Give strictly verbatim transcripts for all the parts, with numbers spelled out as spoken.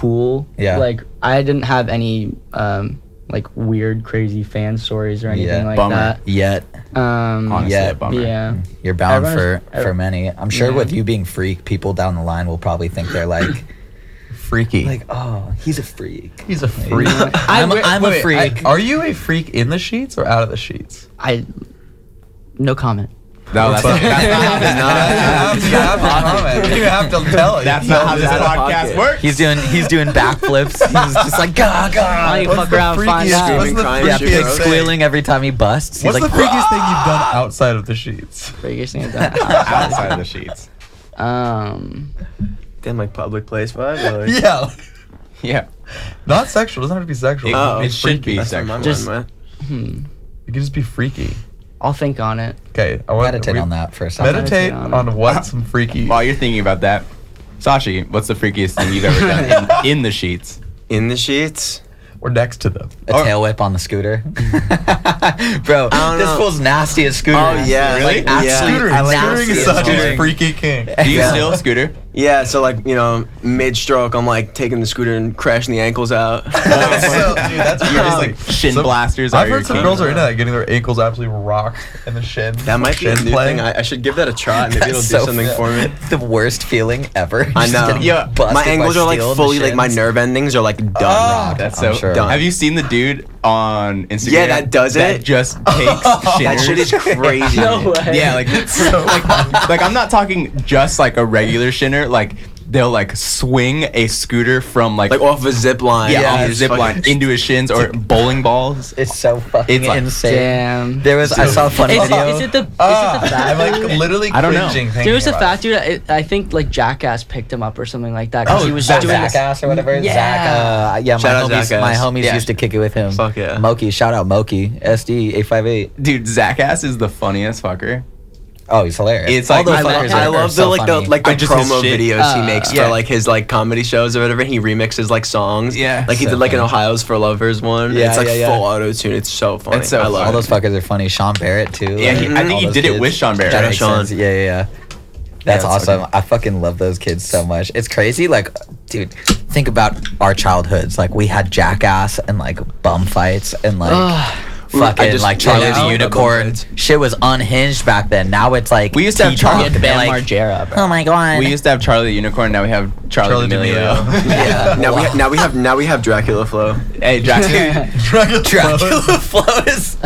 cool. Yeah. Like I didn't have any um like weird, crazy fan stories or anything Yeah. like Bummer. that. Yet. Um, Honestly, Yeah. a bummer. yeah. You're bound Everyone for is- for many. I'm sure Yeah. with you being freak, people down the line will probably think they're like, Freaky. like, oh, he's a freak. He's a freak. I'm, I- I'm Wait, a freak. I- are you a freak in the sheets or out of the sheets? I no comment. No, that's not, that's not how this You have to comment. You have to tell it. That's not how this out of podcast pocket. works. He's doing he's doing backflips. He's just like, gah, Why gah. don't you What's fuck the around and find freakiest- out? what's the Crying Yeah, shit, he's like bro. squealing every time he busts. He's What's like, the freakiest thing you've done outside of the sheets? Biggest thing I've done. outside of the sheets. Um, Damn, like public place vibe. Or like, Yeah. Yeah. Not sexual. It doesn't have to be sexual. It, Oh, it should be that's where my sexual. mind Just- went. hmm. It could just be freaky. I'll think on it. Okay, I want meditate we- on that for a second. Meditate Meditate on on it. what some freaky. While you're thinking about that, Sashi, what's the freakiest thing you've ever done in, in the sheets? In the sheets. Or next to them. A tail whip on the scooter. Bro, I don't this know. fool's nasty as scooter. Oh, yeah. Really? Like, absolutely Scootering. I like Scootering is nasty such as a fuck. freaky king. Do you Yeah. still scooter? Yeah, so like, you know, mid stroke, I'm like taking the scooter and crashing the ankles out. That's so, dude, that's You're just crazy. like shin Some- blasters. are I've your heard some king. girls are into that, getting their ankles absolutely rocked and the shin. That might be a shin new playing. thing. I, I should give that a try. Maybe it'll That's do so something for me. The worst feeling ever. I Just know. getting Yeah, busted My by ankles are like steel in the fully, like my shins. nerve endings are like done. Ah, rock. That's I'm so. sure. Done. Have you seen the dude on Instagram? Yeah, that does That it? just takes That shinners. shit is crazy. No way. Yeah, like, like, like I'm not talking just like a regular shinner. Like they'll like swing a scooter from like, Like off a zip line. yeah, Yeah, off a it's zip fucking- line into his shins or bowling balls. It's so fucking It's like- insane. Damn. There was I saw a funny Is, video. is it the is Ah, it the fat I'm like dude? literally I don't know. cringing thinking There was a about fat it. dude. It, I think like Jackass picked him up or something like that. 'cause Oh, he was Zach, doing Zackass or whatever. Yeah. Zach, uh, yeah, my Shout out homies, Zackass. my homies Yeah. used to kick it with him. Fuck yeah. Moki, shout out Moki, S D eight five eight. Dude, Zackass is the funniest fucker. Oh, he's hilarious. It's All like- those I I, fuckers I are- are love so the like funny. the like the I just his promo shit. videos Uh, he makes yeah. for like his like comedy shows or whatever. He remixes like songs. Yeah. Like he So did like an funny. Ohio's for Lovers one. Yeah, it's like yeah, yeah. full auto tune. It's so funny. It's so I funny. love all it. those fuckers are funny. Sean Barrett too. Yeah, he- like, I think all he those did it kids. with Sean Barrett. That Shout out makes Sean. sense. Yeah, yeah, yeah. That's that's awesome. funny. I fucking love those kids so much. It's crazy. Like, dude, think about our childhoods. Like, we had Jackass and like bum fights and like I fucking just- like Charlie yeah, the I love Unicorn. bum fights. Shit was unhinged back then. Now it's like We used to have T-Top Charlie and Get they're Bam like, Margera, bro. oh my god. We used to have Charlie the Unicorn. Now we have Charlie, Charlie D'Amelio. D'Amelio. yeah. Now we ha- now we have now we have Dracula Flow. Hey, Jack. Dracula. Dracula flows.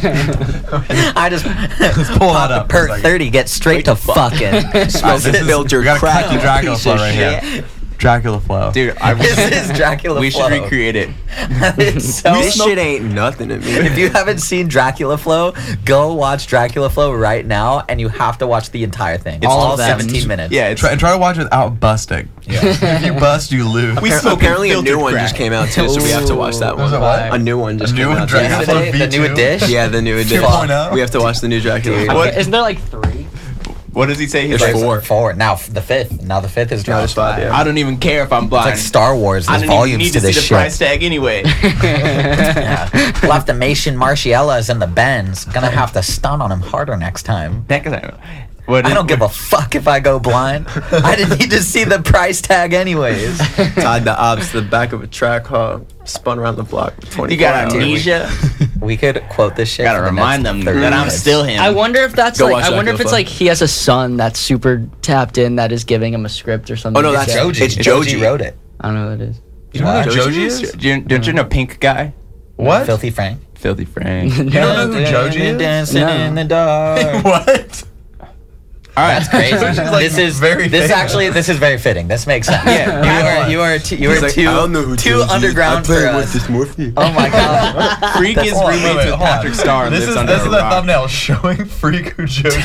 I just pull pop that a up for a perk second. thirty, get straight to fucking. Smoke This and is- build your we gotta crack. cut the Dracula piece flow of right shit. here. Dracula flow. Dude, I This is Dracula we flow. should recreate it. It's so This shit ain't nothing to me. If you haven't seen Dracula Flow, go watch Dracula Flow right now, and you have to watch the entire thing. It's All all of them. seventeen minutes. Yeah, it's Try, and try to watch it without busting. Yeah. If you bust, you lose. We Appar- smoke apparently a filtered new one crack. just came out too, so we have to watch that Was one. it what? A new one just A came new one, out. so we have Dracula to- Yesterday, the new V two? edition. Yeah, the new edition. two point oh? We have to watch the new Dracula. Dude. What? Okay, isn't there like three? What does he say? He's There's like, four. Four. Now f- the fifth. Now the fifth is No, there's dropped. five, yeah. I don't even care if I'm It's blind. like Star Wars. I There's don't even volumes need to to see this the shit. price tag anyway. Yeah. Left the Mason Marciellas in the Benz. Gonna have to stun on him harder next time. Heck, I- what I is- don't give a fuck if I go blind. I didn't need to see the price tag anyways. Tied the obs to the back of a track car, spun around the block. for You twenty-four got hours. amnesia. We could quote this shit. Gotta for the remind next them thirty that I'm minutes. still him. I wonder if that's Go like. watch I wonder if Dracula it's Flow. like he has a son that's super tapped in that is giving him a script or something. Oh, no, like that's that. Joji. It's Joji Joji. wrote it. I don't know who that is. You know who Joji Joji is? is? Do you, don't you know Pink Guy? What? Filthy Frank. Filthy Frank. You don't know who Joji is? Dancing No. in the dark. What? All right. That's crazy. Joji's, like, this is very this famous. actually this is very fitting. This makes sense. Yeah. you are you are t- you He's are like, too I don't know who too Joji is. underground I play for with us. this Morphe. Oh my god. Freak is Hold on, roommates Wait, wait, with hold on. Patrick Starr and This lives is under this a is the rock. thumbnail showing Freak who Joji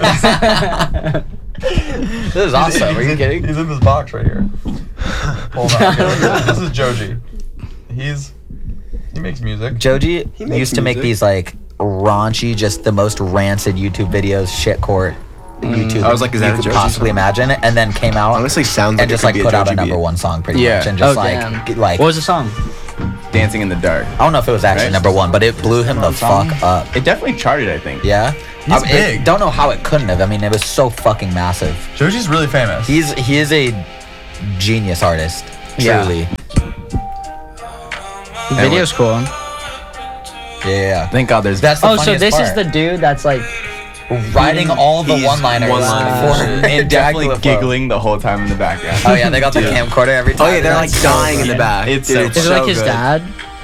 is. This is awesome. Are you He's in- kidding? He's in this box right here. Hold on. Okay, this is Joji. He's he makes music. Joji He makes used to make music. these like raunchy, just the most rancid YouTube videos, shit court YouTube. I was like, is that you a could Joji possibly song? imagine it, and then came out Honestly, sounds like and it just could like be a put out a Joji number beat. one song pretty Yeah. much, and just Oh, like damn. get, like What was the song? Dancing in the Dark. I don't know if it was actually Right? number one, but it blew him the Song? fuck up. It definitely charted, I think. Yeah, He's I, it- big. don't know how it couldn't have. I mean, it was so fucking massive. Joji's really famous. He's he is a genius artist. Yeah. Truly. The video's cool. Yeah. Thank God there's That's the Oh, so funniest this part. is the dude that's like. writing all the He's one-liners one-liners. for and definitely Dracula Poe. giggling the whole time in the background. Oh yeah, they got the camcorder every time. Oh yeah, they're like That's so dying in the good. back. It's Dude, so it's Is it so like his good. dad?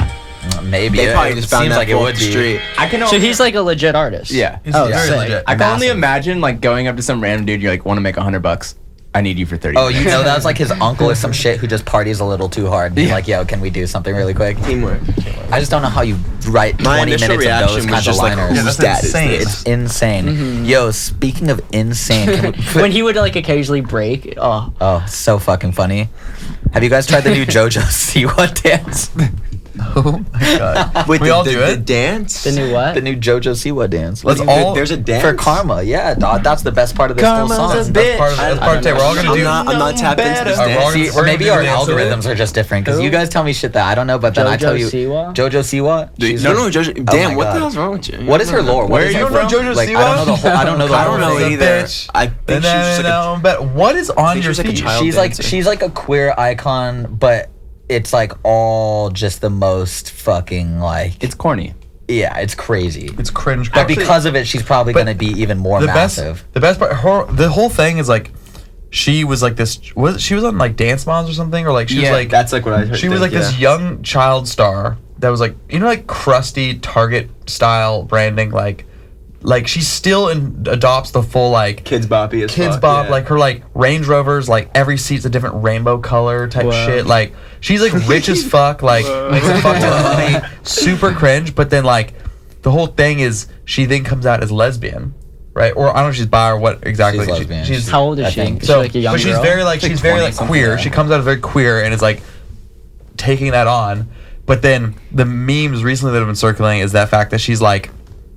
Maybe They it, probably it just found seems that like it fool would off the be. street. I can So only, he's like a legit artist. yeah. He's Oh, very sick. legit. I can only massive. imagine like going up to some random dude. You're like, want to make a hundred bucks? I need you for thirty. Oh, you minutes." know that's like his uncle or some shit who just parties a little too hard. And he's Yeah. like, yo, can we do something really quick? Teamwork. I just don't know how you write My twenty initial minutes of reaction those was kinds of just like, liners. Yeah, whose that's dad is insane. this? It's insane. Mm-hmm. Yo, speaking of insane, can we- When he would like occasionally break. Oh. oh, so fucking funny. Have you guys tried the new JoJo Siwa dance? Oh my god. Wait, we the, all the, do the it. dance? The new what? The new JoJo Siwa dance. Let's There- all. There's a dance For karma, yeah, dog. That's the best part of this whole Karma's song. a That's bitch. part of, that's part of the tape. We're all gonna I'm do. not, I'm not tapped into this better. Alright, we're all dance. gonna- See, we're gonna maybe do our the dance with algorithms it. are just different because Who? you guys tell me shit that I don't know, but then I Jojo tell you Siwa? JoJo Siwa. Dude, She's No, a- no, Jojo. Oh Damn, my what the God. hell's wrong with you? What is her lore? Where What are is you her from? lore? You don't know JoJo Like, I don't know the whole. I don't know the I whole don't know thing. either. Bitch. I think she's And just then, like a, um, but what is on think your she's like a feet? child. She's like dancer. she's like a queer icon, but it's like all just the most fucking like It's corny. yeah, it's crazy. It's cringe. But Actually, because of it, she's probably but gonna be even more the massive. best, the best part, her, the whole thing is like, she was like this. Was she was on like Dance Moms or something, or like she Yeah, was like that's like what I heard. she was like this young child star that was like, you know, like crusty Target style branding, like like she still in, adopts the full like Kids Boppy as Kids fuck, Bop, yeah. like her like Range Rovers, like every seat's a different rainbow color type Wow. shit. Like she's like rich as fuck, like makes a fuck ton of money, super cringe. But then like the whole thing is she then comes out as lesbian, right? Or I don't know if she's bi or what exactly. She's She- lesbian. she's How old is I she? think- Is so, she like a young but she's girl? very like Like she's very twenty like something, queer. yeah. She comes out as very queer and is like taking that on. But then the memes recently that have been circulating is that fact that she's like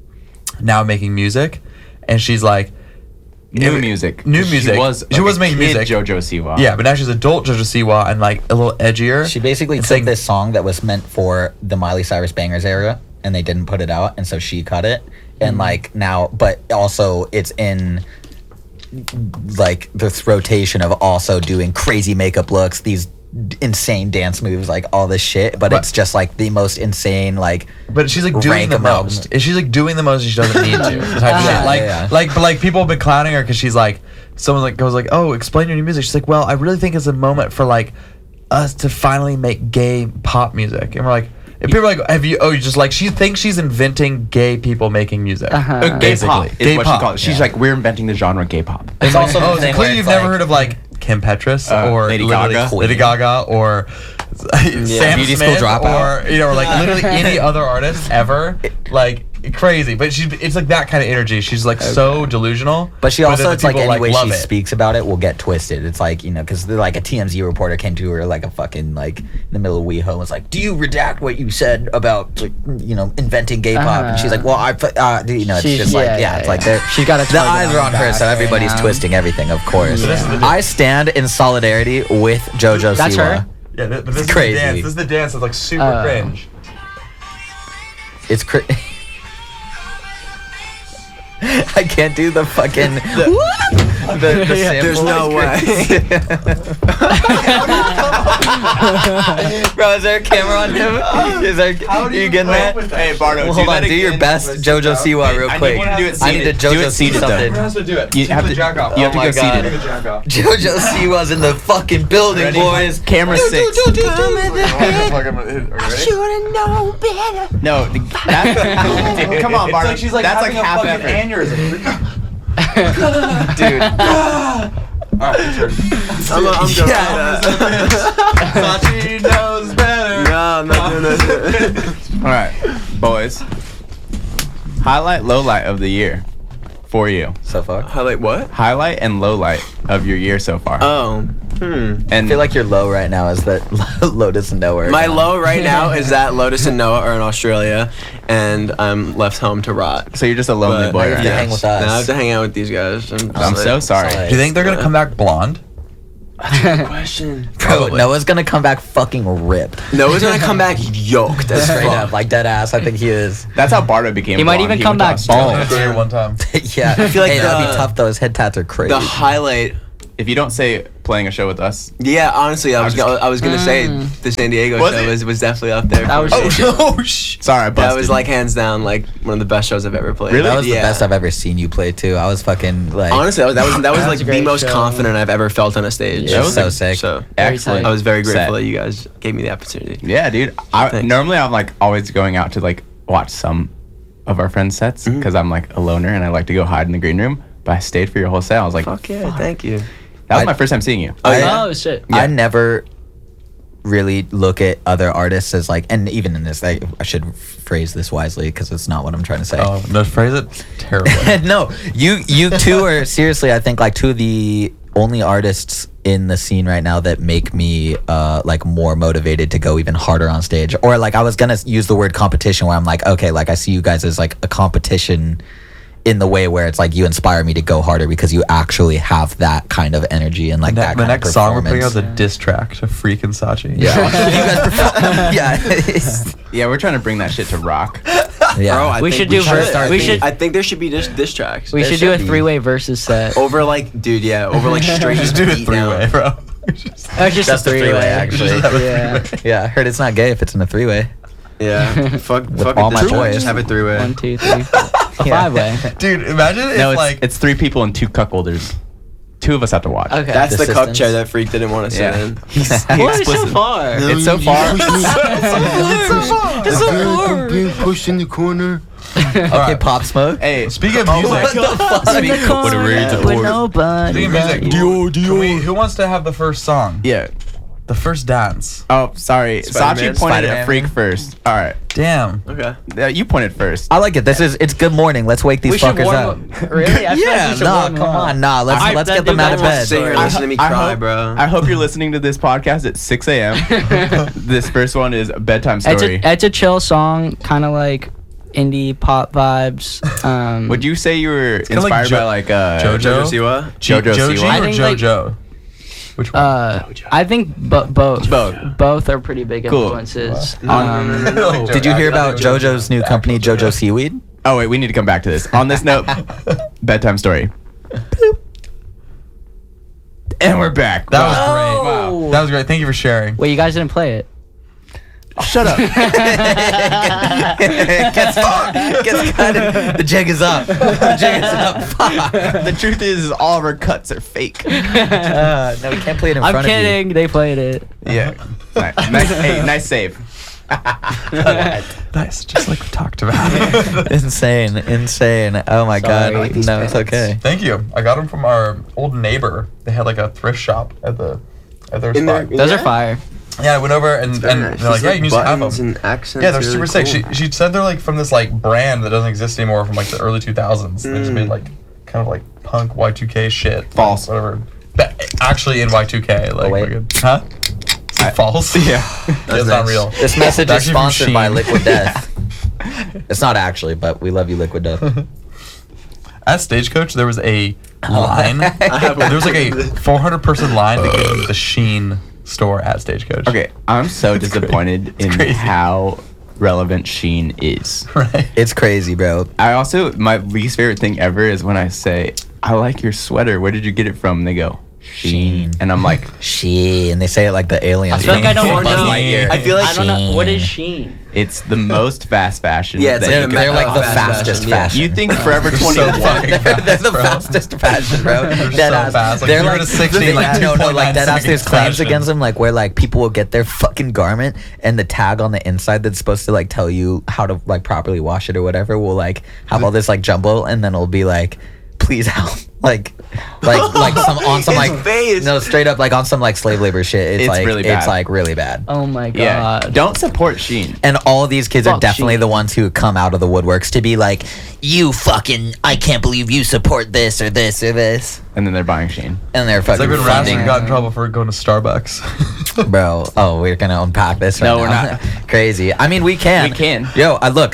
now making music, and she's like New if- music. new She music. was. She like, was a making kid music. JoJo Siwa. Yeah, but now she's adult JoJo Siwa and like a little edgier. She basically and took saying- this song that was meant for the Miley Cyrus Bangers era, and they didn't put it out, and so she cut it, and Mm-hmm. like now, but also it's in like this rotation of also doing crazy makeup looks, these d- insane dance moves, like all this shit, but But- it's just like the most insane, like But she's like doing rank the amount. most. She's like doing the most and she doesn't need to. Type of Yeah, shit. Like, yeah. like, but like people have been clowning her because she's like, someone like goes like, "Oh, explain your new music." She's like, "Well, I really think it's a moment for like us to finally make gay pop music." And we're like, and people are like, "Have you?" Oh, you just like she thinks she's inventing gay people making music. Uh-huh. Uh, gay Basically. pop is Gay what pop, she calls it. She's yeah. like, we're inventing the genre gay pop. it's also Oh, the thing so where clearly you've it's never like- heard of like Kim Petras Uh, or Lady literally Gaga? Lady Gaga or Sam Beauty School Smith Dropout. or you know, or like literally any other artist ever. Like crazy, but she's it's like that kind of energy. She's like so delusional. But she then also, the it's like people, any way love she it. speaks about it will get twisted. It's like, you know, because like a T M Z reporter came to her like a fucking, like, in the middle of WeHo and was like, do you redact what you said about, like, you know, inventing gay pop? And she's like, well, I, put- uh, you know, it's She's- just like, yeah, yeah, yeah, it's like yeah. they're, She's got a the target eyes on are on her her, back so right everybody's now. twisting everything, of course. But this is the- I stand in solidarity with JoJo That's Siwa. her? Yeah, th- but this is crazy. the dance. This is the dance that's like super Oh. cringe. It's cra- I can't do the fucking the, the Yeah, there's sample no is crazy. Bro, is there a camera on him? Is there? Are you getting that? Hey, Bardo, Well, hold on. Do your best JoJo Siwa real I need quick. you to do it I need to seated. Do JoJo it see seated, though. something. has to do it. You have to. You have to Oh my go God. seated. JoJo Siwa's in the fucking building, Ready? boys. Camera six. Should've known better. No, the- that's, dude, come on, Bardo. That's like half effort. Dude. I'm, I'm going. Yeah. Sachi knows better. No, I'm not doing this. All right, boys. Highlight, low light of the year for you. So far. Highlight what? Highlight and low light of your year so far. Oh, hmm. and I feel like your low right now is that Lotus and Nowhere. My low right now is that Lotus and Noah are in Australia, and I'm left home to rot. so you're just a lonely But- boy Now you right have to now. hang with us. Now I have to hang out with these guys. I'm, I'm just so like- sorry. Sorry. Do you think they're gonna come back blonde? Good question. Bro, Probably. Noah's gonna come back fucking ripped. Noah's gonna come back yoked as Straight fuck. up, like dead ass. I think he is. That's how Bardo became. He might blonde. even come went to back Australia. bald. There one time. yeah. I feel like hey, that'd be the- tough though. His head tats are crazy. The highlight. If you don't say playing a show with us. Yeah, honestly, I was just- gonna, I was gonna say Mm. the San Diego Was show it? was, was definitely up there. That for was- me. Oh no! Sh- Sorry, I busted. That was like hands down like one of the best shows I've ever played. Really? That was yeah. the best I've ever seen you play too. I was fucking like Honestly, that was that was, that was That like was a the great most show. confident I've ever felt on a stage. It was so like- sick. So Very excellent. I was very grateful set. that you guys gave me the opportunity. Yeah, dude. I, Thanks. normally, I'm like always going out to like watch some of our friends' sets Mm-hmm. because I'm like a loner and I like to go hide in the green room. But I stayed for your whole set. I was like, Fuck yeah, thank you. that was I- my first time seeing you. Oh, yeah? Oh shit. I never really look at other artists as like, and even in this, I, I should phrase this wisely because it's not what I'm trying to say. Oh, no, phrase it terribly. No, you you two are seriously, I think, like two of the only artists in the scene right now that make me uh like more motivated to go even harder on stage. Or like I was gonna use the word competition where I'm like, okay, like I see you guys as like a competition in the way where it's like you inspire me to go harder because you actually have that kind of energy and like Ne- that the kind next of song we're putting out performance. is a diss track to Freak and Sachi. Yeah, you guys perform. Yeah, Yeah, we're trying to bring that shit to rock. yeah. Bro, I We think should do should. verse- I we think- should- I think there should be diss, diss tracks. We There should do a should be. three-way versus set. over like, dude, yeah, over like straight Just do a beat three down. way, bro. Oh, just Just a a three-way, three-way. actually. Just have a Yeah. three-way. Yeah, I heard it's not gay if it's in a three-way. Yeah, fuck, fuck all it. my Just, boys. just have it three way. One, two, three, four. Five-way. Dude, imagine No, if it's, like it's three people and two cuckolders. Two of us have to watch. Okay. That's the cuck Assistants. chair that Freak didn't want to sit Yeah. in. He's, he's What is so explicit. far? It's so far. It's so far. being pushed in the corner. Okay, Pop Smoke. Hey, speaking of What music, the fuck? In the corner with nobody. speaking of music, but you. can we, who wants to have the first song? yeah. The first dance. Oh, sorry. Spider-Man? Sachi pointed Spider-Man. at Freak first. All right. Damn. Okay. Uh, you pointed first. I like it. This is it's good morning. Let's wake these We should fuckers warm up. up. Really? I feel like Yeah, we should nah, warm come up. on, nah. Let's I- let's that get them dude out of that wants bed. Sit here and I listen to ho- me I cry, hope- bro. I hope you're listening to this podcast at six a.m. This first one is a bedtime It's story. a, it's a chill song, kind of like indie pop vibes. Um, Would you say you were kinda like inspired Jo- by like uh, Jojo? Jojo Siwa? Jojo Joji Siwa? I or think, like- JoJo? Which one? Uh, I think bo- both. Both. Both are pretty big Cool. influences. No, no, no, Um, no, no, no. Did you hear about I think JoJo's new company, JoJo Seaweed? Oh wait, we need to come back to this. On this note, bedtime story. And we're back. that was Wow. great. Oh. That was great. Thank you for sharing. Wait, you guys didn't play it? Shut up. gets, gets cut. The jig is up. The jig is up. Fuck. The truth is, all of our cuts are fake. Uh, no, we can't play it in I'm front kidding. They played it. Yeah. nice, nice, hey, nice save. Nice, just like we talked about. of you. Insane, insane. Oh my Sorry. I god. like these No, it's pants. okay. Thank you. I got them from our old neighbor. They had like a thrift shop at the at their In spot. there- Those Yeah. are fire. Yeah, I went over and, and Very they're nice. like, These, yeah, you can just have buttons them. and accents. Yeah, they're really super sick. cool. She she said they're like from this like brand that doesn't exist anymore from like the early two thousands. They just Mm. made like kind of like punk Y two K shit. like, False. whatever. But actually in Y two K, like wait. we're good. Huh? Is it false? Yeah. That's not nice. real. This message That's is actually from sponsored by Shein. Liquid Death. It's not actually, but we love you, Liquid Death. At Stagecoach, there was a line. there was like a four hundred person line to get into the Sheen store at Stagecoach. Okay, I'm so disappointed in crazy. how relevant Sheen is. Right. It's crazy, bro. I also, my least favorite thing ever is when I say, I like your sweater. Where did you get it from? And they go, Sheen. Shein. And I'm like, She and they say it like the aliens. I feel like I don't from Buzz know. Lightyear. I feel like I don't know. What is Shein. Sheen? it's the most fast fashion. Yeah, it's that like you They're, can- they're like the fast fastest fashion, yeah. fashion. You think Forever So twenty-one? fucking they're, they're the bro. fastest fashion, bro. They're Dead so ass. fast, like they're zero like to sixty in, like yeah, no, no, like two point nine dead ass. There's seconds claims fashion. against them, like where like people will get their fucking garment and the tag on the inside that's supposed to like tell you how to like properly wash it or whatever will like have all this like jumble and then it'll be like, please help, like, like like some on some His like face. no straight up like on some like slave labor shit. It's, It's like really it's bad. like really bad. Oh my Yeah. god. Don't support Sheen. And all of these kids are Fuck definitely Shein. the ones who come out of the woodworks to be like, you fucking, I can't believe you support this or this or this. And then they're buying Sheen. And they're It's fucking like when funding. Rasmus got in trouble for going to Starbucks. Bro, oh, we're gonna unpack this right No, now. we're not. Crazy. I mean, we can. We can. Yo, I look.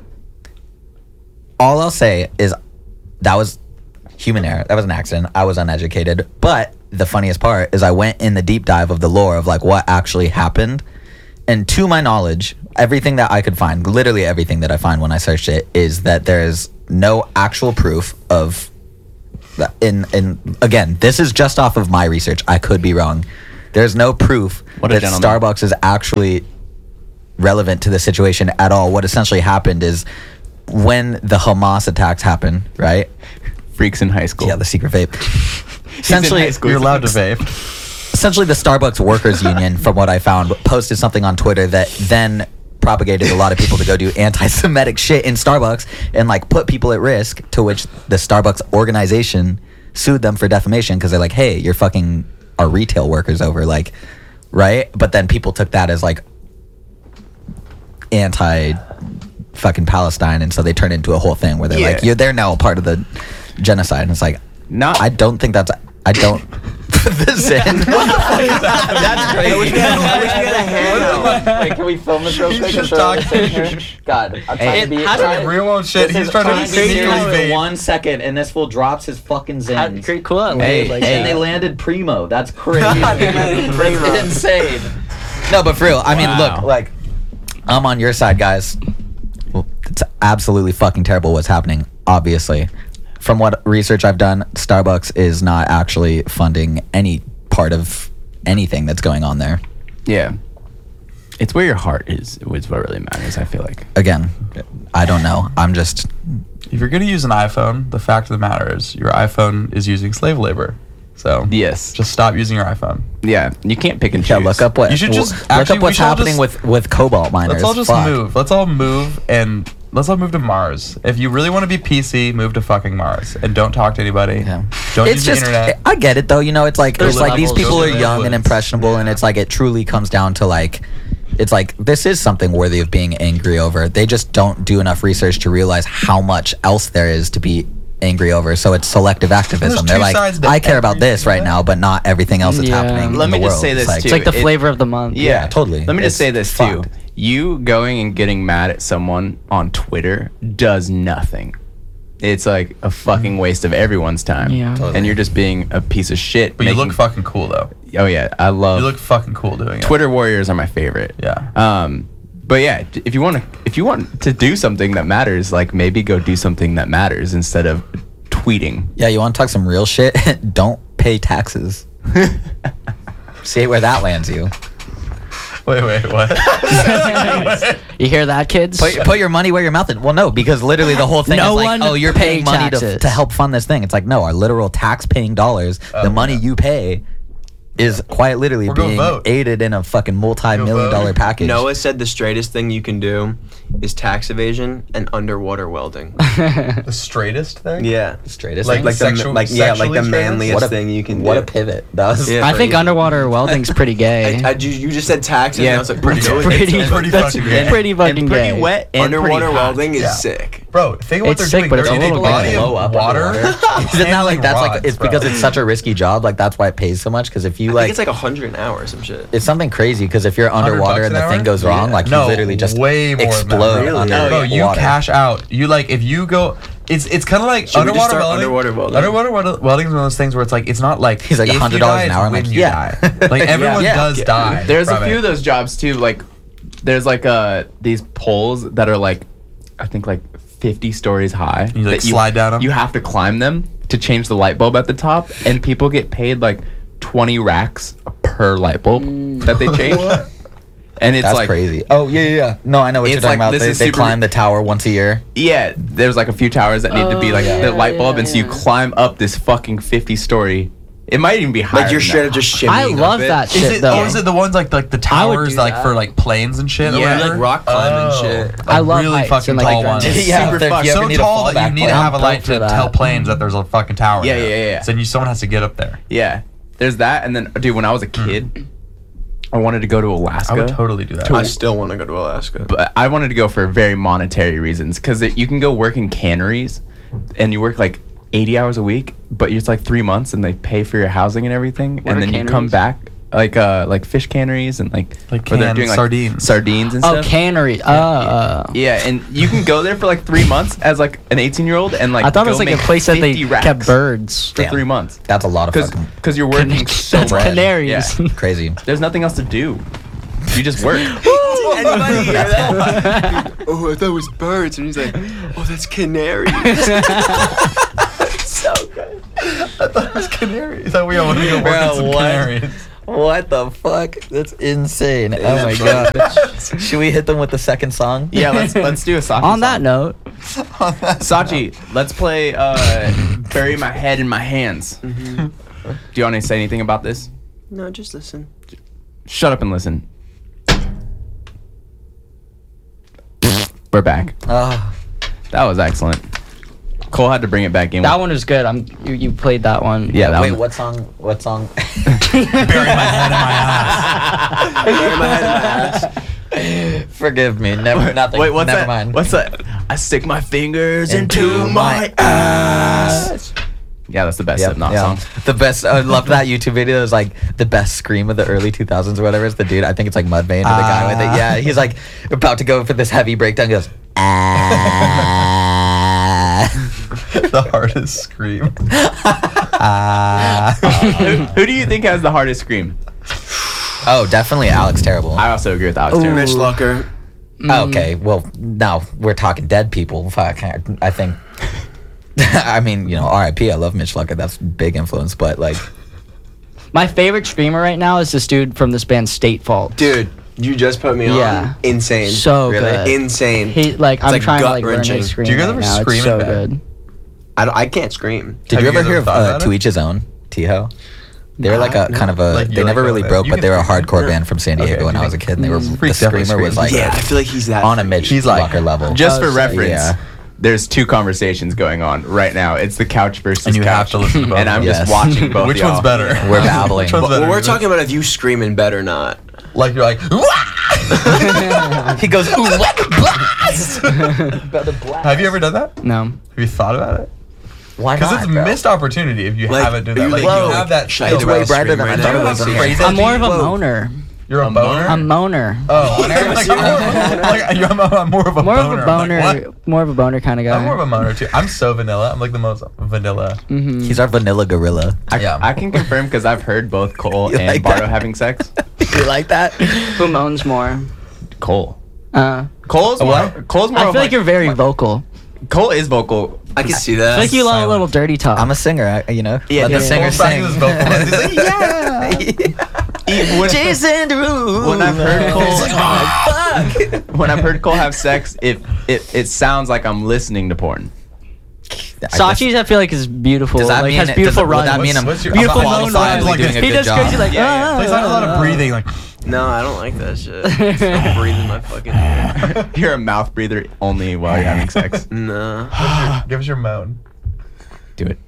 All I'll say is that was human error. That was an accident. I was uneducated. But the funniest part is I went in the deep dive of the lore of like what actually happened. And to my knowledge, everything that I could find, literally everything that I find when I searched it, is that there's no actual proof of in in again, this is just off of my research. I could be wrong. There's no proof What a that gentleman. Starbucks is actually relevant to the situation at all. What essentially happened is when the Hamas attacks happened, right? Freaks in high school. Yeah, the secret vape. Essentially, high school. You're allowed to vape. essentially the Starbucks workers union, from what I found, posted something on Twitter that then propagated a lot of people to go do anti-Semitic shit in Starbucks and like put people at risk, to which the Starbucks organization sued them for defamation because they're like, hey, you're fucking our retail workers over, like, right? But then people took that as like anti fucking Palestine, and so they turned into a whole thing where they're Yeah. like, you're they're now a part of the genocide, and it's like, Not- I don't think that's I don't put this in. That's crazy. I wish we had a handout. Wait, can we film this real He's quick? just and throw this talking. in here? God, I'm trying Hey, to be. how did trying- it Real own shit. This He's is trying to trying be to be serious serious vape. for one second, and this fool drops his fucking How Zens. pretty cool that Hey, landed like hey. And they that. landed primo. That's crazy. They landed primo. That's insane. No, but for real, I mean, Wow. look, like, I'm on your side, guys. Well, it's absolutely fucking terrible what's happening, obviously. From what research I've done, Starbucks is not actually funding any part of anything that's going on there. Yeah. It's where your heart is, is what really matters, I feel like. Again, I don't know. I'm just If you're gonna use an iPhone, the fact of the matter is your iPhone is using slave labor. So Yes. just stop using your iPhone. Yeah. You can't pick and choose. yeah. Look up what You should just- look actually, up we what's should all happening just- with with cobalt miners. Let's all just Fuck. move. Let's all move and let's all move to Mars. If you really want to be P C, move to fucking Mars and don't talk to anybody. Yeah. Don't It's use just, the internet. I get it though. You know, it's like There's it's like these levels. people are There's young and levels. impressionable, and it's like it truly comes down to like, it's like this is something worthy of being angry over. They just don't do enough research to realize how much else there is to be angry over. So it's selective activism. They're two like, sides to I care about this everything. right now, but not everything else that's Yeah. happening. Let in me the just world. say this, It's like, too. It's like the It- flavor of the month. Yeah, totally. Let me just It's say this too. fucked. You going and getting mad at someone on Twitter does nothing. It's like a fucking waste of everyone's time. Yeah. Totally. And you're just being a piece of shit. But you making- look fucking cool though. Oh yeah, I love You look fucking cool doing it. Twitter warriors are my favorite. Yeah. Um, but yeah, d- if you want to, if you want to do something that matters, like maybe go do something that matters instead of tweeting. Yeah, you want to talk some real shit? Don't pay taxes. See where that lands you. Wait, wait, what? You hear that, kids? Put, put your money where your mouth is. Well, no, because literally the whole thing No is like, one oh, you're pay paying money to, taxes. to help fund this thing. It's like, no, our literal tax-paying dollars, Oh, the money yeah. you pay, is quite literally Or go being vote. aided in a fucking multi-million vote. dollar package. Noah said the straightest thing you can do is tax evasion and underwater welding. The straightest thing? Yeah. Straightest Like- thing? Like the Sexual- like yeah, like the sexually manliest what a thing you can what do. a pivot. That was Yeah. I think Crazy. underwater welding's pretty gay. I, I, you, you just said taxes. Yeah, and I was like, pretty pretty good. good. pretty, It's pretty that's fucking gay. pretty fucking and pretty gay. wet and Underwater pretty hot. welding is Yeah. sick. Bro, think of what It's they're sick, doing. but it's They're a in a little body bit of low up water. underwater. Isn't that like that's like it's because it's such a risky job? Like that's why it pays so much. Because if you I like, think it's like a hundred an hour or some shit. it's something crazy. Because if you're one hundred underwater bucks and an the hour? thing goes wrong, Yeah. like No, you literally just way more than that. explode Really? under Oh, Bro, water. you cash out. You like if you go. It's it's kind of like Should we just underwater start welding. underwater welding? Underwater wel- welding is one of those things where it's like it's not like He's like if you one hundred dollars die, an it's hour. I'm when like, you yeah. die. Like everyone Yeah. does Yeah. die. There's a from few it. of those jobs too. Like, there's like uh these poles that are like, I think like fifty stories high. You, like, that slide down 'em? You have to climb them to change the light bulb at the top, and people get paid like twenty racks per light bulb that they change. And it's That's like crazy. Oh yeah, yeah, yeah. No, I know what It's you're talking like- about. this They, is they super- climb the tower once a year. Yeah, there's like a few towers that need to be Oh, like yeah, the light bulb, yeah, and so you yeah. climb up this fucking fifty story. It might even be higher. Like you're than straight that. up just shimmying I up love it. that Is shit it? though. Oh, is it the ones like like the I would towers do like that. for like planes and shit? or Yeah, whatever? like rock climbing Oh, shit. like I love really heights fucking and, like, tall the- ones. It's Yeah, super if you fucked. ever So need a tall that fallback you need to plan. have a I'm light built for to that. tell planes that there's a fucking tower. Yeah, there. yeah, yeah, yeah. So you, someone has to get up there. Yeah, there's that, and then dude, when I was a kid, I wanted to go to Alaska. I would totally do that. I still want to go to Alaska. But I wanted to go for very monetary reasons because you can go work in canneries, and you work like eighty hours a week, but it's like three months, and they pay for your housing and everything, What and are then you come canneries? back like uh like fish canneries and like Like where they're canned doing, like, sardines. sardines and Oh, stuff. cannery. Uh, uh, Yeah, and you can go there for like three months as like an eighteen year old and like I thought it was go like a make place that they fifty racks kept birds. for Damn. three months That's a lot of because fucking because you're working so That's much. canaries. Yeah. crazy. There's nothing else to do. You just work. Anybody hear that? Oh, I thought it was birds, and he's like, oh, that's canaries. So good. I thought it was canary. I thought we all wanted to go work Bro, at some what? canaries. What the fuck? That's insane. Oh my god. Should we hit them with the second song? Yeah, let's let's do a Sachi On that song. note, Sachi, let's play uh, Bury My Head in My Hands. Mm-hmm. Do you want to say anything about this? No, just listen. Shut up and listen. We're back. Oh, That was excellent. Cole had to bring it back in. that one was good. I'm you, you played that one. Yeah, that wait, one. what song? What song? Bury my head in my ass. Bury my head in my ass. Forgive me. Never. Nothing. Wait, what's Never that? mind. What's that? I stick my fingers into, Into my my ass. Yeah, that's the best Yep, Slipknot yeah. song. The best. I love that YouTube video. It's like the best scream of the early two thousands or whatever. It's the dude. I think it's like Mudvayne or the guy with it. Yeah, he's like about to go for this heavy breakdown. He goes. Ah. The hardest scream. Ah. who, who do you think has the hardest scream? Oh, definitely Alex Terrible. I also agree with Alex. Ooh. too. Mitch Lucker. Okay, well, now we're talking dead people. Fuck, I I think. I mean, you know, R I P I love Mitch Lucker. That's a big influence, but like, My favorite streamer right now is this dude from this band State Fault. Dude, you just put me Yeah. on. Insane. So Really? good. Insane. He like I'm like trying to like learn gut-wrenching. his scream. Do you guys right ever now. scream It's in so bed? good. I, don't, I can't scream. did Have you you ever guys hear ever of thought uh, about To it? Each His Own? T-Ho? They were like a No. kind of a. Like, they you're never like, really oh, broke, you but can they were a scream. hardcore band from San Diego Okay, when I you was a can- kid. And they were Freak the definitely screamer was screams. like Yeah, I feel like he's that. on a Mitch He's like- Lucker level. Just Oh, for so- reference, yeah. there's two conversations going on right now. It's the couch versus And you have couch. to listen to both. And I'm Yes. just watching both. Which y'all. one's better? We're babbling. Which one's Well, better? we're talking about if you scream in bed or not. Like you're like. He goes, ooh, what the blast? Have you ever done that? No. Have you thought about it? Why Because not, it's a bro? missed opportunity if you Like, haven't done are that. you Like like, you yo, have that should I skill. do a It's way brighter scream than I right thought now? it was. Let's see. Crazy. I'm more of a Whoa. moaner. You're a A boner. I'm moaner. Oh, like, I'm, more of a, like, you're, I'm, I'm more of a More boner. of a I'm boner. like, what? more of a boner kind of guy. I'm more of a moaner too. I'm so vanilla. I'm like the most vanilla. Mhm. He's our vanilla gorilla. I, Yeah. I can confirm because I've heard both Cole You and like Bardo that? having sex. You like that? Who moans more? Cole. Uh, Cole's A more. what? Cole's more. I of feel like you're very vocal. Cole is vocal. I can see I that. feel like you love a silent. little dirty talk. I'm a singer, I, you know. Yeah, Let yeah, the yeah. singer Cole's back sing. to his vocal lines. He's like, yeah. When, Jason Derulo. when I've heard Cole, It's like, oh, fuck. when I've heard Cole have sex, it it it sounds like I'm listening to porn. Sachi's, I feel like, is beautiful. Does that like mean has it- beautiful does it- would runs. that mean I'm What's your- beautiful I'm moan qualified, runs. like, doing a he good does job. crazy like. Yeah, yeah. "Ah, He's not a lot ah, of ah." breathing. Like No, I don't like that shit. Don't breathe in my fucking ear. You're a mouth breather only while you're having sex. No. give us your moan. Do it.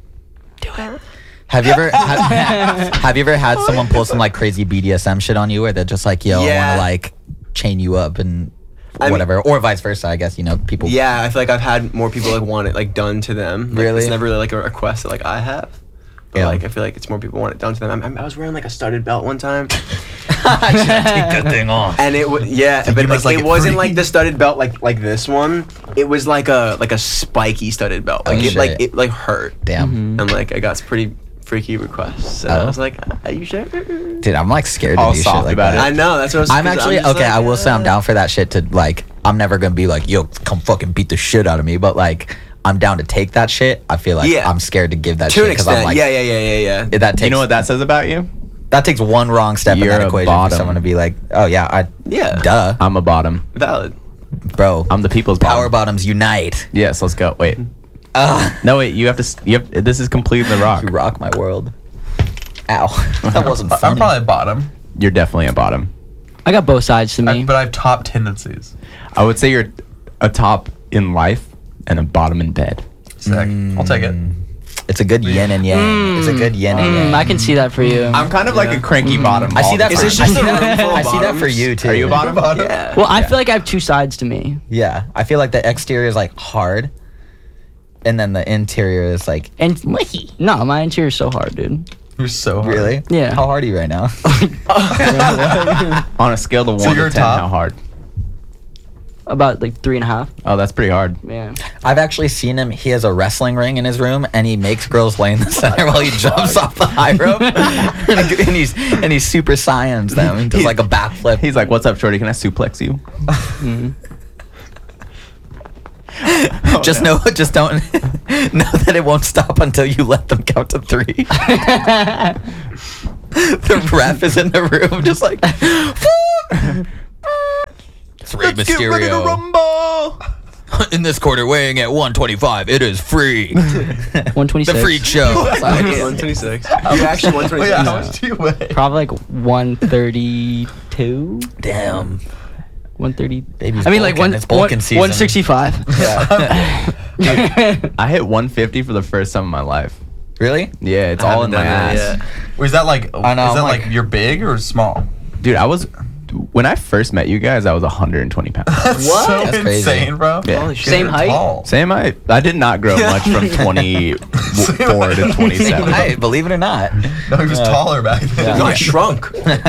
Have you ever have, have you ever had someone pull some like crazy B D S M shit on you where they're just like, yo, I Yeah. want to like chain you up and I mean- whatever, or vice versa? I guess you know people. Yeah, I feel like I've had more people like want it like done to them. Like, Really? It's never really like a request that like I have. But Yeah. like I feel like it's more people want it done to them. I, I was wearing like a studded belt one time, I should take that thing off. and it was yeah, but you like, must like it it wasn't free. like the studded belt like like this one. It was like a like a spiky studded belt. Like Oh, it shit. like it like hurt. Damn, And like I got some pretty freaky requests. And Oh. I was like, are you sure? dude, I'm like scared to All do shit soft like about that. I know that's what I was. I'm 'cause actually just okay. like, I will say I'm uh, down for that shit. To like, I'm never gonna be like, yo, come fucking beat the shit out of me. But like, I'm down to take that shit. I feel like Yeah. I'm scared to give that To shit an because extent, I'm like, yeah, yeah, yeah, yeah, yeah. it- that takes You know what that says about you? that takes one wrong step You're in that a equation bottom. for someone to be like, oh yeah, I Yeah. duh, I'm a bottom. Valid. bro. I'm the people's Power bottom. bottoms unite. Yes, let's go. Wait. Ugh. No, wait. You have to. s- You have. This is completely the rock. You rock my world. Ow, that wasn't funny. I'm probably a bottom, You're definitely a bottom. I got both sides to me. I, but I have top tendencies. I would say you're a top in life and a bottom in bed. Sick. I'll take it. It's a good yin and yang. It's a good yin and yang. Mm, I can see that for you. I'm kind of like a cranky bottom. I see that. all For, the Is I this see just a room that. full of I see that for bottoms? you too. Are you a bottom? Bottom. Yeah. well, I feel like I have two sides to me. Yeah, I feel like the exterior is like hard, and then the interior is like And no, my interior is so hard, dude. You're so hard. really. Yeah. How hard are you right now? On a scale of one you're to ten, top? how hard? About like three and a half. Oh, that's pretty hard. Yeah. I've actually seen him. He has a wrestling ring in his room, and he makes girls lay in the center while he jumps off the high rope, and he's and he super saiyans them. He does like a backflip. He's like, "What's up, shorty? Can I suplex you?" Mm. just know, just don't know that it won't stop until you let them count to three. The ref is in the room, just like, it's Rey Let's get ready to Mysterio. rumble. In this quarter, weighing at one twenty-five, it is free. one twenty-six. The freak show. one twenty-six. You're actually one Wait, twenty-six. how much do you weigh? Probably like one thirty-two. Damn. one thirty. Baby's I mean, like bulking. one, It's bulking one, season. one sixty-five. Yeah. I hit one fifty for the first time in my life. Really? Yeah, it's I all in haven't my done that ass. yet. Was that like? I know, Is that I'm like, like- you're big or small? Dude, I was when I first met you guys, I was one hundred twenty pounds. That's What? so That's crazy. insane, bro. Yeah. Holy shit. Same You're height? tall. Same height. I did not grow much from twenty-four to twenty-seven. Hey, believe it or not. No, he was Yeah. taller back then. No, I shrunk.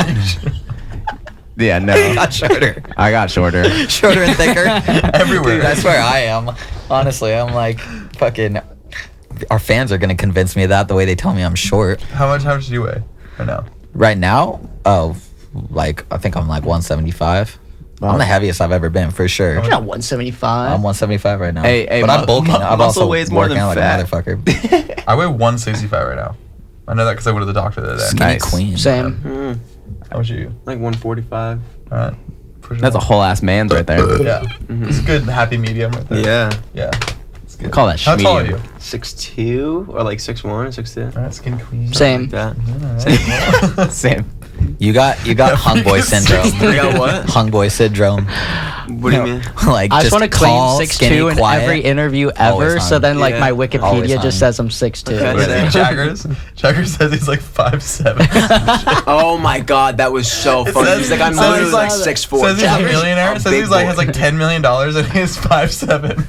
Yeah, no. He got shorter. I got shorter. Shorter and thicker. Everywhere. Dude, that's where I am. Honestly, I'm like, fucking. Our fans are gonna convince me of that the way they tell me I'm short. How much? How much do you weigh right now? Right now, oh, like I think I'm like one seventy-five. I'm the heaviest I've ever been for sure. You're not one seventy-five. I'm one seventy-five right now. Hey, hey, but mu- I'm bulking. mu- I'm muscle also weighs more working than out fat. like a motherfucker. I weigh one sixty-five right now. I know that because I went to the doctor the other day. Skinny Nice. queen. Same. Mm, How much are you? like one forty-five. All right. For sure. That's a whole ass man's right there. Yeah. It's a good happy medium right there. Yeah. Yeah. It's good. Call that How tall are you? medium. six two or like six one, six two. All right, skin queen. Same. That. All right. Same. You got you got hung boy syndrome. I got what? Hung boy syndrome. What do you mean? Like I just want to claim tall, six skinny, two in quiet. every interview Always ever. So on. then, like, Yeah. my Always Wikipedia on. just says I'm six two. Okay. What is Yeah. it? Jaggers? Jaggers says he's like five seven. Oh my god, that was so funny. He's like, I'm says literally he's like like- six four. Says he's a millionaire. Says he's like has like ten million dollars and he's five seven.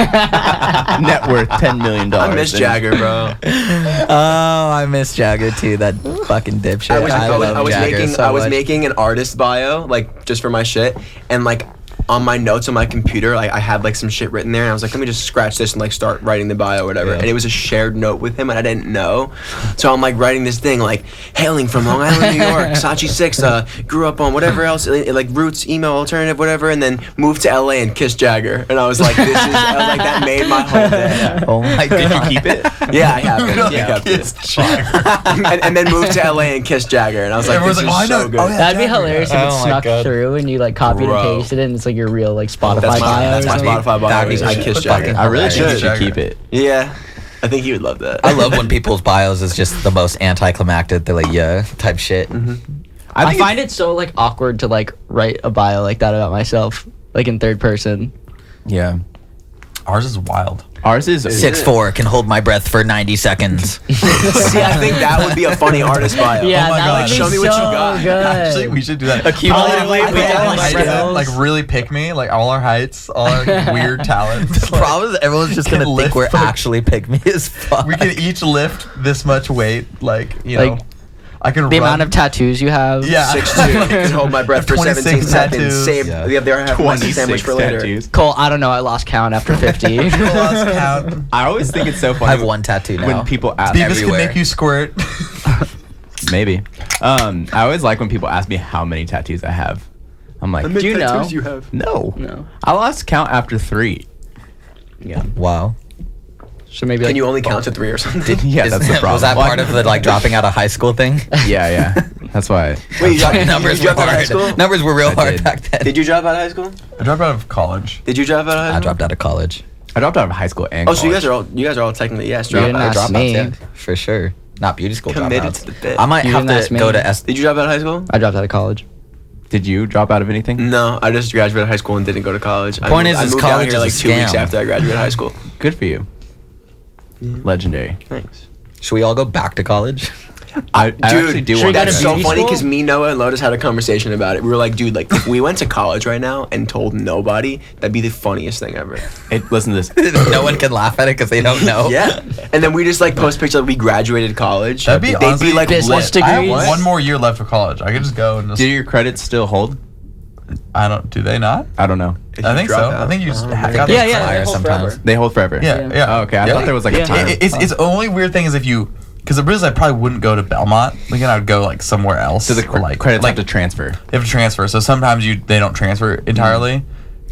Net worth ten million dollars. I miss Jagger, bro. Oh, I miss Jagger too. That fucking dipshit. I was, I was, love I was Jagger making so I was much. making an artist bio like just for my shit, and like on my notes on my computer, like I had like some shit written there, and I was like, let me just scratch this and like start writing the bio or whatever. Yeah. And it was a shared note with him, and I didn't know, so I'm like writing this thing like hailing from Long Island, New York, Sachi Six, uh, grew up on whatever else, uh, like roots, emo, alternative, whatever, and then moved to L A and kissed Jagger, and I was like, this is, I was like, that made my whole day. Oh my god. Did you keep it? Yeah, I have it. Really Yeah, I kept it. kissed Jagger. and, and then moved to L A and kissed Jagger, and I was like, Everyone's this like, is oh, I so know. good. Oh, yeah. That'd be Jagger. hilarious if Oh it my snuck God. through and you like copied Bro. and pasted it, and it's like your real like Spotify That's my, bio. that's or my something. Spotify bio. That'd be is I kissed fucking Jagger. I really hilarious. should. You should Jagger. keep it. Yeah, I think he would love that. I love when people's bios is just the most anticlimactic. They're like, yeah, type shit. I, think find it so like awkward to like write a bio like that about myself, like in third person. Yeah. Ours is wild. Ours is Six four can hold my breath for ninety seconds. See, I think that would be a funny artist bio. Yeah, Oh my that God. would be Show me so what you got. good. Actually, we should do that. Accumulatively, All our- we all got our like heights, skills. like really pick me, like all our heights, all our weird talents. The problem is everyone's just can gonna lift, think we're like- actually pygmy as fuck. We can each lift this much weight, like you Like, know. I can The run. amount of tattoos you have. yeah, Six two. Can hold my breath for twenty-six seventeen seconds. tattoos. Save. Yeah. Yeah, there I have my sandwich twenty-six for later. tattoos. Cole, I don't know. I lost count after fifty. Lost count. I always think it's so I funny. have one tattoo now. when people ask. Beavis can everywhere. make you squirt. Maybe. Um, I always like when people ask me how many tattoos I have. I'm like, Do you know? You have. no. No. I lost count after three. Yeah. Wow. So maybe Can like you only count to three or something? Yeah, Is- that's the problem. Was that Well, part of the like dropping out of high school thing? Yeah, yeah. That's why. Wait, you dropped, Numbers you were dropped out of high hard. school? Numbers were real I hard did. back then. Did you drop out of high school? I dropped out of college. Did you drop out of high school? I dropped out of college. I dropped out of high school and Oh, so you guys college. are all you guys are all technically yes. You Drop didn't out. ask dropouts, me. yeah, for sure. Not beauty school Committed dropouts. to the bit. I might You have didn't ask to me. go to S. Did you drop out of high school? I dropped out of college. Did you drop out of anything? No, I just graduated high school and didn't go to college. I Point moved, is, I is moved college down here like is a two weeks scam. after I graduated high school. Good for you. Legendary. Thanks. Should we all go back to college? I, I Dude, actually do should want we go to to That's go. so beauty funny school? because me, Noah, and Lotus had a conversation about it. We were like, dude, like if we went to college right now and told nobody, that'd be the funniest thing ever. Hey, listen to this. No one can laugh at it because they don't know. Yeah. And then we just like post pictures like we graduated college. That'd be They'd honestly be like business lit. I have degrees. one more year left of college. I could just go and just. Do your credits still hold? I don't. Do they not? I don't know. If I you think so. drop I out. think you just Oh, ha- man. got Yeah, those yeah, credits. they hold sometimes. forever. They hold forever. Yeah, Yeah. yeah. Oh, okay. I Really? thought there was like Yeah. a time. It, it's it's only weird thing is if you because the reason I probably wouldn't go to Belmont. Like, then I'd go like somewhere else. so the or, cr- like credits like have to transfer. they have to transfer. So sometimes you they don't transfer entirely.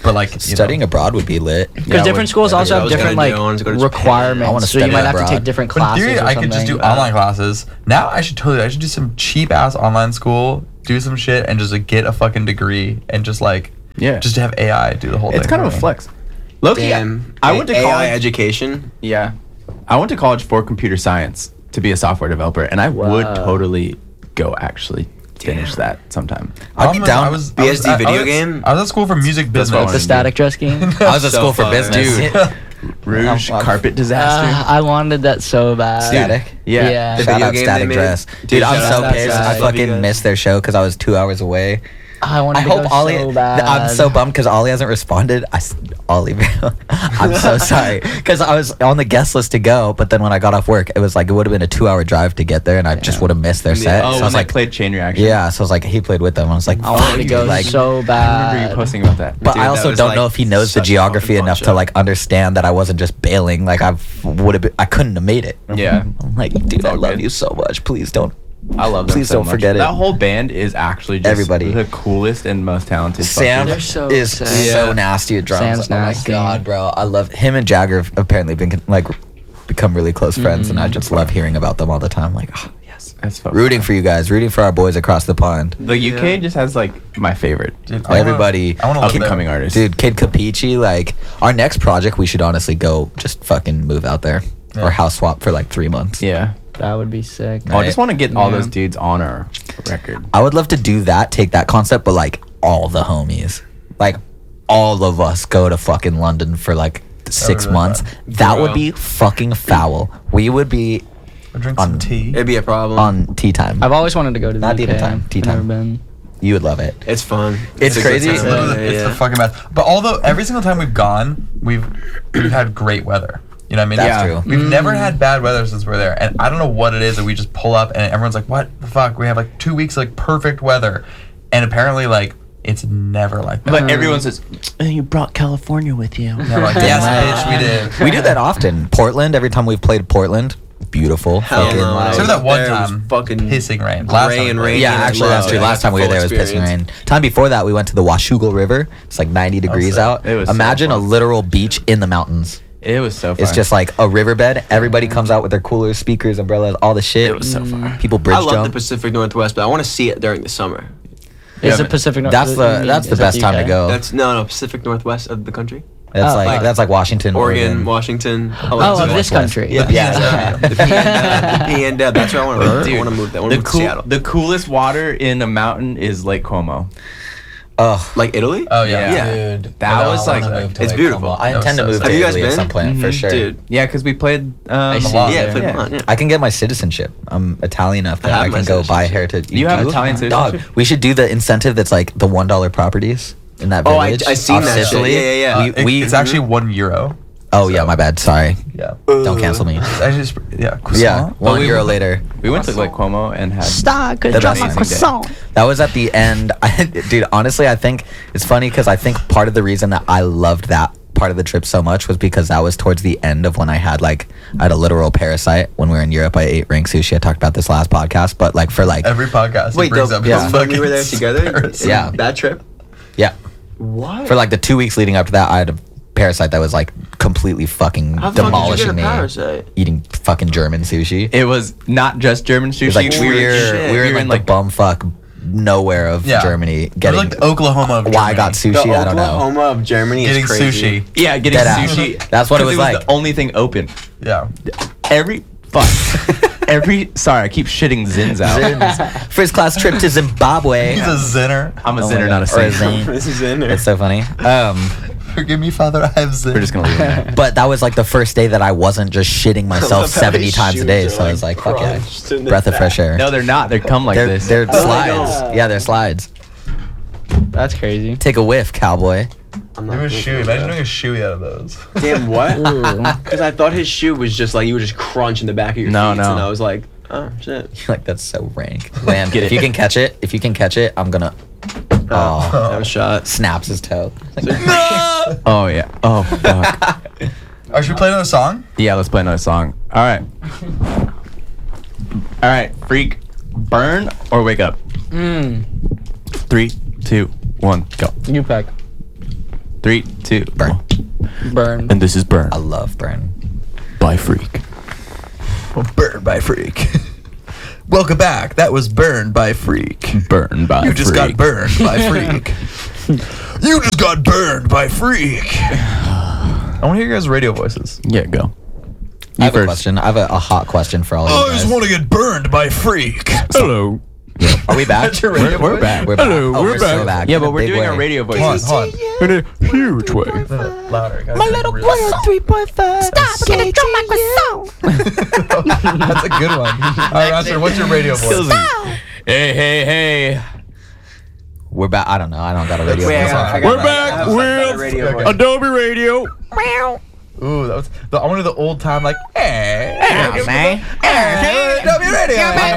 But like you Studying know, abroad would be lit. Because Yeah, different would- schools yeah, also I have was gonna different do- like I wanted to go to Japan. requirements. I wanna so you study might have to abroad. take different But in classes. theory, or I could just do something. Uh, online classes. Now I should totally, I should do some cheap ass online school, do some shit, and just like get a fucking degree and just like, Yeah. just to have A I do the whole thing. It's kind for of a me. flex. Loki, Damn. I went to A I college. education. Yeah, I went to college for computer science to be a software developer, and I would Wow. totally go actually finish that sometime. I'd be Problem is, down. I was, B S D I was, video I was, game? I was at school for music That's what I business. The static dress game. I was at So school for fire. business. Dude. Rouge I'm- I'm- carpet disaster. Uh, I wanted that so bad. Static. yeah. Yeah. The Shout video out game Static they made? Dress. Dude, Dude, I'm shout so out pissed. Static. I Love you fucking guys. missed their show because I was two hours away. I wanted I to hope go Ollie. so bad. I'm so bummed because Ollie hasn't responded. I, s- Ollie, I'm so sorry because I was on the guest list to go, but then when I got off work, it was like it would have been a two-hour drive to get there, and I just Yeah. would have missed their Yeah. set. Oh, so I when was they like, played Chain Reaction. yeah. So I was like, he played with them. I was like, I wanted fuck, to dude, go like, so I bad. remember you posting about that. But Dude, I that also was, don't like, know if he knows the such a geography fucking fun enough to show. like understand that I wasn't just bailing. Like I would have, been, I couldn't have made it. Yeah. I'm like, dude, I all love good. you so much. Please don't. I love them Please so don't much. forget it. That whole band is actually just Everybody. the coolest and most talented. Sam fuckers. They're so is sick. so Yeah. nasty at drums. Sam's oh nasty. my god, bro! I love him and Jagger. Have apparently been like become really close friends, and I Mm-hmm. just love hearing about them all the time. Like, oh yes, That's fucking rooting fun. for you guys, rooting for our boys across the pond. The U K Yeah. just has like my favorite. Dude, I wanna- Everybody, I want to up live and there. coming artists. dude, Kid Capici. Like our next project, we should honestly go just fucking move out there Yeah. or house swap for like three months. Yeah. That would be sick. Oh, I just want to get all Yeah. those dudes on our record. I would love to do that, take that concept, but like all the homies, like all of us go to fucking London for like six really months. fun. That would Bro. be fucking foul. We would be We'll drink On- some tea. It'd be a problem. on tea time. I've always wanted to go to the Not U K. tea time, tea I've never time. been. You would love it. It's fun. It's a good crazy. time. It's, literally, Yeah, it's yeah. the fucking best. But although every single time we've gone, we've we've had great weather. You know what I mean? That's Yeah. true. We've never had bad weather since we're there, and I don't know what it is that we just pull up and everyone's like, "What the fuck?" We have like two weeks of, like perfect weather, and apparently like it's never like that. But everyone says, "Oh, you brought California with you." And I'm like, Damn yes, right. bitch, we did. We do that often. Portland, every time we've played Portland, beautiful. Hell fucking, no. like- Except for that one There was time, fucking pissing rain. gray Last time and we rainy. played. yeah, and actually, I that's love true. it. Last time we were Full there, it was pissing experience. rain. Time before that, we went to the Washougal River. It's like ninety degrees sick. out. It was so Imagine a fun. literal beach in the mountains. It was so fun. It's just like a riverbed. Everybody comes out with their coolers, speakers, umbrellas, all the shit. It was so fun. People bridge I love jump. the Pacific Northwest, but I want to see it during the summer. Is Yeah, the Pacific North? That's the that's the is that best time to U K? go. That's no, no Pacific Northwest of the country. That's Oh, like, like that's like Washington, Oregon, Oregon. Washington. I Oh, like of to- this Northwest. country. Yeah, The yeah. yeah. the P and the P and Deb. That's where I want to. I Dude, want to move that. I want the to move to cool, Seattle. the coolest water in a mountain is Lake Como. Oh, Like Italy. Oh yeah. Yeah. dude, That I was, wanna like- move to it's Lake beautiful. Como. I That was intend to so move sick. to Have you guys Italy at been? some point for Mhm. sure. Dude. Yeah, because we played. Um, see. Yeah, Yeah. play Yeah. Vermont, yeah. I can get my citizenship. I'm Italian enough that I I, have my can go buy citizenship. heritage. You have do? Italian Dog, citizenship? we should do the incentive that's like the one dollar properties in that Oh, I- village. I seen off that shit. Sicily. Yeah, yeah, yeah. Uh, We, it- we, it's actually one euro. oh yeah, my bad. Sorry. Yeah. Don't cancel me. It's actually just, yeah. Yeah, croissant. one we euro went- later. We went to Lake Como and had. Stop, cause The drop best my thing. croissant. That was at the end. I, dude, honestly, I think it's funny because I think part of the reason that I loved that part of the trip so much was because that was towards the end of when I had like I had a literal parasite when we were in Europe. I ate rank sushi. I talked about this last podcast, but like for like Every podcast. Wait, he brings the, up the yeah. his when we were fucking there together. parasite. Yeah. That trip. yeah, What? for like the two weeks leading up to that, I had a parasite that was like completely fucking How the fuck did you demolishing get a me. parasite? Eating fucking German sushi. It was not just German sushi. It was like we were, we're, shit. we were we in were like, in, the like, bumfuck nowhere of Yeah. Germany. It was Getting like the Oklahoma of why I got Germany. sushi, The I don't know. Oklahoma of Germany Getting is crazy. sushi. Yeah, getting Dead ass. sushi. That's what it 'cause was like. the only thing open. Yeah. Every fuck. Every sorry, I keep shitting zins out. Zins. First class trip to Zimbabwe. He's a zinner. I'm a Oh my zinner, God. not a Or a saint. zine. This is in there. It's so funny. Um, Forgive me, Father, I have zin. We're just gonna leave it there. but that was like the first day that I wasn't just shitting myself love how seventy his times a shoes day. are, So I was like, like, fuck crunched yeah. in the Breath of back. fresh air. No, they're not. They come like they're, this. they're Oh, slides. no. Yeah, they're slides. That's crazy. Take a whiff, cowboy. I'm Do a not shoey. Imagine doing a shoey out of those. Damn, what? Ooh. Because I thought his shoe was just like you would just crunch in the back of your No, feet, no. and I was like, oh shit. Like that's so rank. Lamb, Get if it. you can catch it, if you can catch it, I'm gonna. Oh, Oh, that was shot. snaps his toe. Like, Oh yeah. Oh fuck. All right, should we play another song? Yeah, let's play another song. All right. All right, freak, burn or wake up. Mm. Three, two, one, go. You pick. Three, two, Burn. one. Burn. And this is Burn I love Burn. by Freak. Burned by Freak. Welcome back. That was Burned by Freak. Burn by You just Freak. got burned by Freak. You just got burned by Freak. I want to hear your guys' radio voices. Yeah, go. I You have a first. question. I have a, a hot question for all of I you just guys. want to get burned by Freak. Hello. Are we back? That's your radio We're, we're voice? back. We're back. Hello, Oh, we're, we're back. so back Yeah, in a but we're big doing way. our radio Hold on, voices hold on. in a huge way. Louder. Guys. My little girl, three point five. Stop, I'm gonna drop my croissant. That's a good one. All right, Roger, what's your radio voice? Hey, hey, hey. We're back. I don't know. I don't got a radio. Wait, I voice. got- I got We're that. I back have a radio with voice. Adobe Radio. Ooh, that was the, I wanted the old time like. Hey, hey, man. hey, W Radio.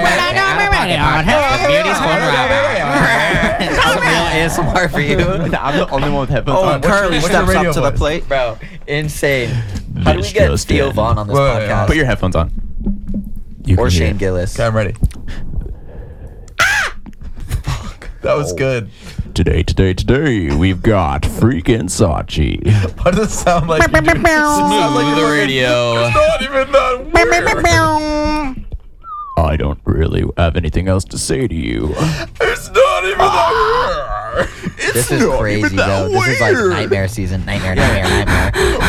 A S M R for you. I'm the only one with headphones Oh, on. Curly what's your steps radio up to the voice? plate. Bro, insane. How do we This get just Theo in. Vaughn on this Wait, wait, wait. podcast? Put your headphones on. You or can hear Shane it. Gillis. Okay, I'm ready. That was good. Today, today, today, we've got freaking Sachi. Why does it sound like you do? It sounds like you're radio. It's not even that weird. I don't really have anything else to say to you. It's not even that weird. It's This is not crazy, even that though. This is like weird. nightmare season. Nightmare, nightmare, nightmare.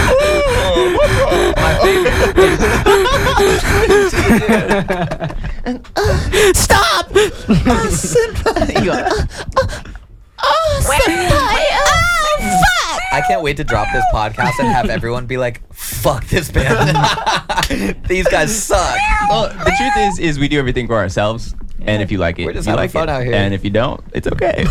Stop! You go, Oh, senpai! Oh, fuck! I can't wait to drop this podcast and have everyone be like, "Fuck this band. These guys suck." Well, the truth is, is we do everything for ourselves, and if you like it, We're just you having like fun it. out here. And if you don't, it's okay.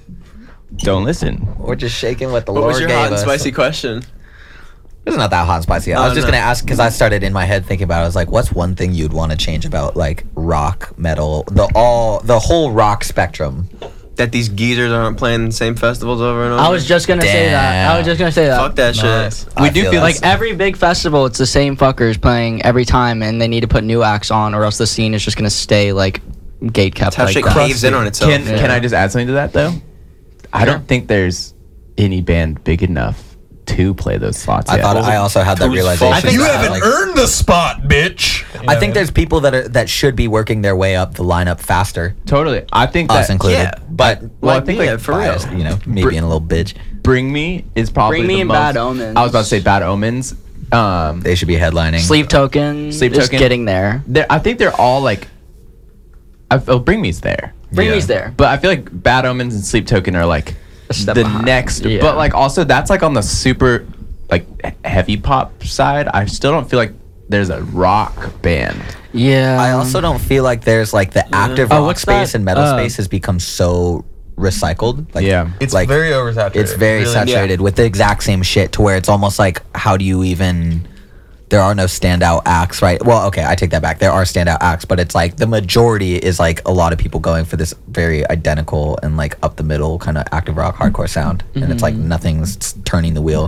Don't listen. We're just shaking what the What Lord was your gave hot and us. spicy question? It's not that hot and spicy. I Oh, was just no. gonna ask because I started in my head thinking about it. I was like, what's one thing you'd want to change about like rock, metal, the all the whole rock spectrum? That these geezers aren't playing the same festivals over and over? I was just gonna say that. I was just gonna say that. Fuck that Nice. shit. We I do feel feel that. Like every big festival, it's the same fuckers playing every time, and they need to put new acts on, or else the scene is just gonna stay like gate kept That's how like shit that. caves in on itself. Can Yeah. Can I just add something to that though? I Sure. don't think there's any band big enough to play those slots. I yet. thought I also had that Whose realization. fault? I think You that, haven't like, earned the spot, bitch. I think there's people that are that should be working their way up the lineup faster, totally. I think us that included. yeah. But Well, I Like think me, like for biased, real. you know, me Br- being a little bitch, Bring Me is probably Bring Me the and most, Bad Omens. I was about to say Bad Omens. Um, they should be headlining. Sleep Token. Sleep is Token. getting there. they're- I think they're all like. I feel Bring Me's there, Bring Yeah. Me's there. but I feel like Bad Omens and Sleep Token are like A step the behind. next. Yeah. But like also that's like on the super like he- heavy pop side. I still don't feel like there's a rock band. Yeah. I also don't feel like there's like the active Oh, rock what's space that? and metal Uh, space has become so recycled. Like, Yeah. It's like, very oversaturated. It's very Really- saturated with the exact same shit to where it's almost like, how do you even? There are no standout acts, right? Well, okay, I take that back. There are standout acts, but it's like the majority is like a lot of people going for this very identical and like up the middle kind of active rock hardcore sound, and it's like nothing's s- turning the wheel.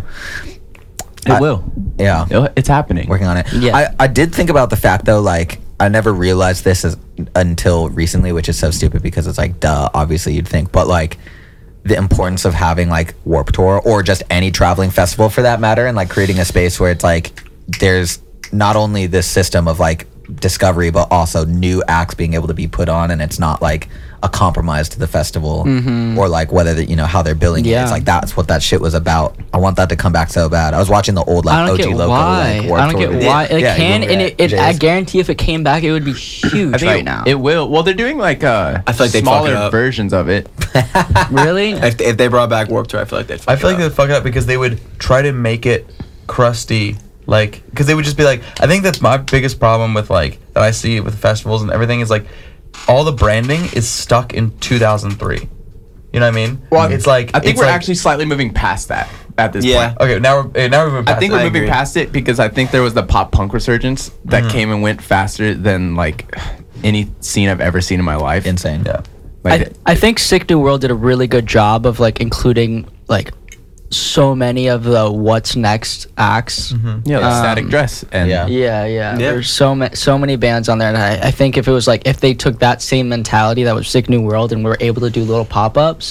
It I- will. Yeah, It'll- It's happening. working on it. Yeah. I, I did think about the fact though, like I never realized this as, until recently, which is so stupid because it's like, duh, obviously you'd think, but like the importance of having like Warped Tour or just any traveling festival for that matter, and like creating a space where it's like there's not only this system of like discovery, but also new acts being able to be put on, and it's not like a compromise to the festival or like whether the, you know how they're billing it. Yeah. It's like that's what that shit was about. I want that to come back so bad. I was watching the old like I don't O G get Loco why. like Warped I don't Tour get videos. why it Yeah, you can, remember and that, it, it I Jays? guarantee if it came back, it would be huge I think right it, now. it will. Well, they're doing like uh, I feel like they'd fuck smaller it up. versions of it. Really? If, if they brought back Warped Tour, I feel like they'd fuck I feel it like up. they'd fuck it up because they would try to make it crusty, like because they would just be like. I think that's my biggest problem with like that I see with festivals and everything is like all the branding is stuck in two thousand three. You know what I mean? Well, it's like I think it's we're like- actually slightly moving past that at this Yeah. point. okay. Now we're eh, now we're moving I past think it. we're I moving agree. past it because I think there was the pop punk resurgence that Mhm. came and went faster than like any scene I've ever seen in my life. Insane. Yeah. Like, I, I think Sick New World did a really good job of like including like so many of the what's next acts. yeah, like Um, Static Dress and yeah. Yeah, yeah. Yeah. There's so many so many bands on there, and I, I think if it was like if they took that same mentality that was Sick New World and we were able to do little pop ups,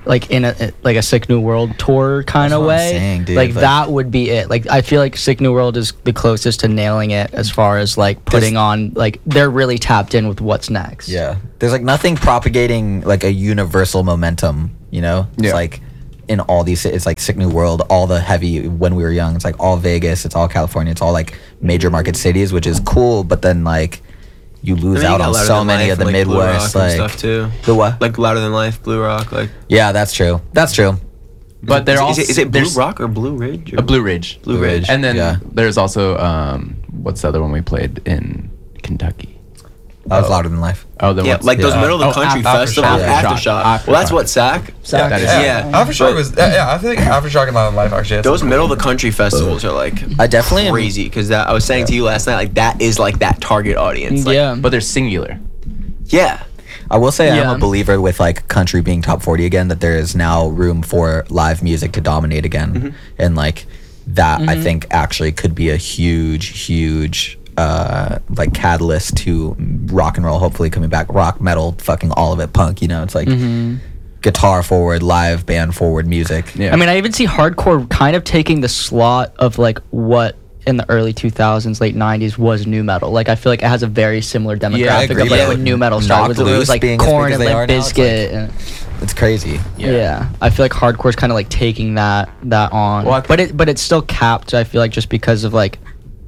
like in a like a Sick New World tour kind That's of what I'm way. saying, dude. Like Like- that would be it. Like I feel like Sick New World is the closest to nailing it as far as like putting on like they're really tapped in with what's next. Yeah, there's like nothing propagating like a universal momentum. You know, it's Yeah. like in all these. It's like Sick New World, all the heavy when we were young. It's like all Vegas, it's all California, it's all like major market cities, which is cool. But then like you lose I mean, you out got on Louder so Than many Life of the and, like, Blue Midwest, Rock and like stuff too. the what? Like Louder Than Life, Blue Rock, like. Yeah, that's true. That's true. But they're is, all it- is it, is it Blue there's Rock or Blue Ridge? Or a Blue Ridge. Blue Ridge. And then Yeah. there's also um, what's the other one we played in Kentucky? That was Louder Than Life. Oh, the Yeah, what's- like those yeah. middle of the Oh, country Aftershock. festivals, Yeah. Aftershock. Aftershock. Well, that's what S A C. Sac. That is- Yeah. Aftershock But was yeah, yeah. I think Aftershock and Louder Than Life actually. Had Those some- middle of the country festivals are like I definitely am- crazy because I was saying to you last night, like that is like that target audience. Like, yeah. But they're singular. yeah. I will say I'm Yeah. a believer with like country being top forty again, that there is now room for live music to dominate again. Mm-hmm. And like that I Mm-hmm. think actually could be a huge, huge uh like catalyst to rock and roll hopefully coming back. Rock, metal, fucking all of it, punk, you know, it's like Mm-hmm. guitar forward, live band forward music. Yeah. I mean, I even see hardcore kind of taking the slot of like what in the early two thousands, late nineties was new metal. Like I feel like it has a very similar demographic agree, of like yeah. when new metal started. Was, it Knocked was like Loose being as big Korn as and they are Limp now, it's Bizkit. and, It's crazy. yeah. I feel like hardcore's kind of like taking that that on. Well, I but it but it's still capped. I feel like just because of like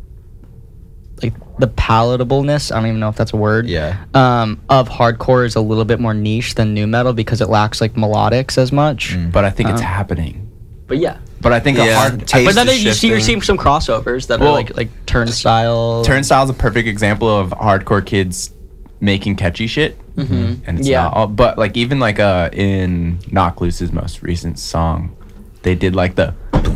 like the palatableness. I don't even know if that's a word. Yeah. Um, of hardcore is a little bit more niche than new metal because it lacks like melodics as much. Mm. But I think it's Um, happening. But yeah. But I think Yeah. a hard Taste But then is you see, you're shifting. seeing some crossovers that Well, are like like Turnstile. Turnstile's a perfect example of hardcore kids making catchy shit. Mm-hmm. And it's Yeah. not all, but like even like uh in Knock Loose's most recent song, they did like the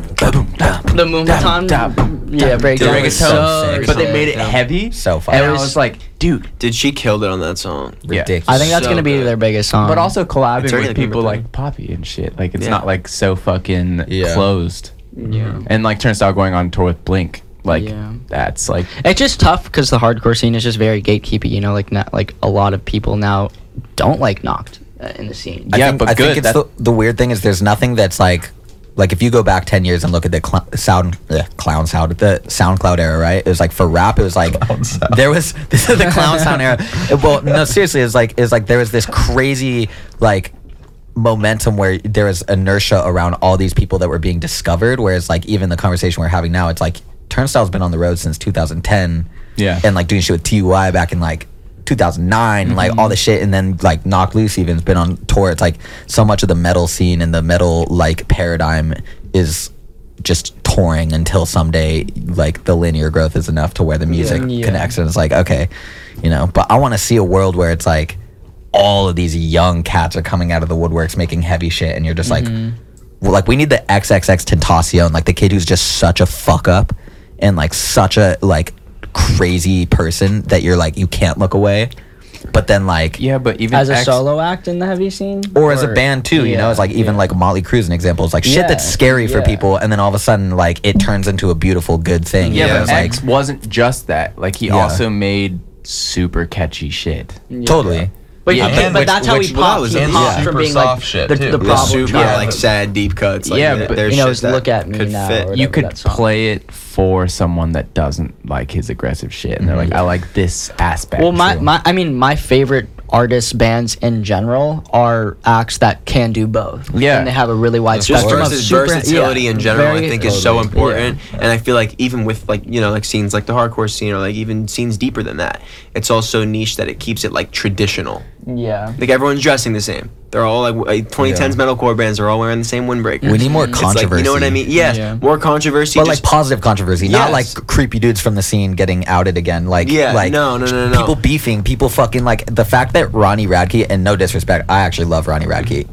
The Moombahton. Yeah, the breakdown. reggaeton. was so so sick. but they made it sick. heavy. So And fun. I was- was like, dude. Did she killed it on that song? Yeah. Ridiculous. I think that's So gonna be good. their biggest song. But also It's collabing already with like people number three. like Poppy and shit. Like it's Yeah. not like so fucking Yeah. closed. yeah. And like Turnstile going on tour with Blink, like Yeah. that's like It's just tough because the hardcore scene is just very gatekeepy. You know, like not like a lot of people now don't like Knocked uh, in the scene. I Yeah, think, but I think good. it's the, That- the weird thing is there's nothing that's like like if you go back ten years and look at the cl- sound ugh, clown sound the SoundCloud era, right? It was like for rap it was like Clown sound. there was this is the clown sound era. Well, no, seriously, it's like it's like there was this crazy like momentum where there was inertia around all these people that were being discovered, whereas like even the conversation we're having now, it's like Turnstile's been on the road since two thousand ten. Yeah. And like doing shit with T U I back in like two thousand nine, and like all the shit, and then like Knock Loose even's been on tour. It's like so much of the metal scene and the metal like paradigm is just touring until someday like the linear growth is enough to where the music Yeah. connects, and it's like okay, you know. But I want to see a world where it's like all of these young cats are coming out of the woodworks making heavy shit, and you're just like, well, like we need the X X X Tentacion, like the kid who's just such a fuck up and like such a like crazy person that you're like you can't look away, but then like yeah, but even As a X- solo act in the heavy scene, or as a band too, you know, yeah, it's like even yeah. like Motley Crue's an example. It's like shit Yeah, that's scary for yeah. people, and then all of a sudden like it turns into a beautiful good thing. Yeah, you know? but It's like X wasn't just that. Like he Yeah. also made super catchy shit. Yeah. totally. But yeah, Yeah. but, And but which- that's how which- he well, that popped. was He in- popped yeah. from Super being like soft shit, the, too. the The The problem super child. like sad deep cuts. Like, Yeah, th- but- there's You know, shit it's that Look at Me could Now fit. or You whatever could that song. play it for someone that doesn't like his aggressive shit, and they're like, I like this aspect. Well, my, True. my I mean, my favorite artists, bands in general, are acts that can do both. Yeah. and they have a really wide Just spectrum of versus super, versatility yeah, in general, I very- think is so Totally. important. And I feel like even with like you know like scenes like the hardcore scene or like even scenes deeper than that, it's also niche that it keeps it like traditional. Yeah. Like everyone's dressing the same. They're all like, like twenty tens metalcore bands are all wearing the same windbreakers. We need more It's like, controversy. you know what I mean? Yeah, Yeah. more controversy. But just- like positive controversy, not like Yes. creepy dudes from the scene getting outed again. Like Yeah, like no, no, no, no. people beefing, people fucking like the fact that Ronnie Radke, and no disrespect, I actually love Ronnie Radke,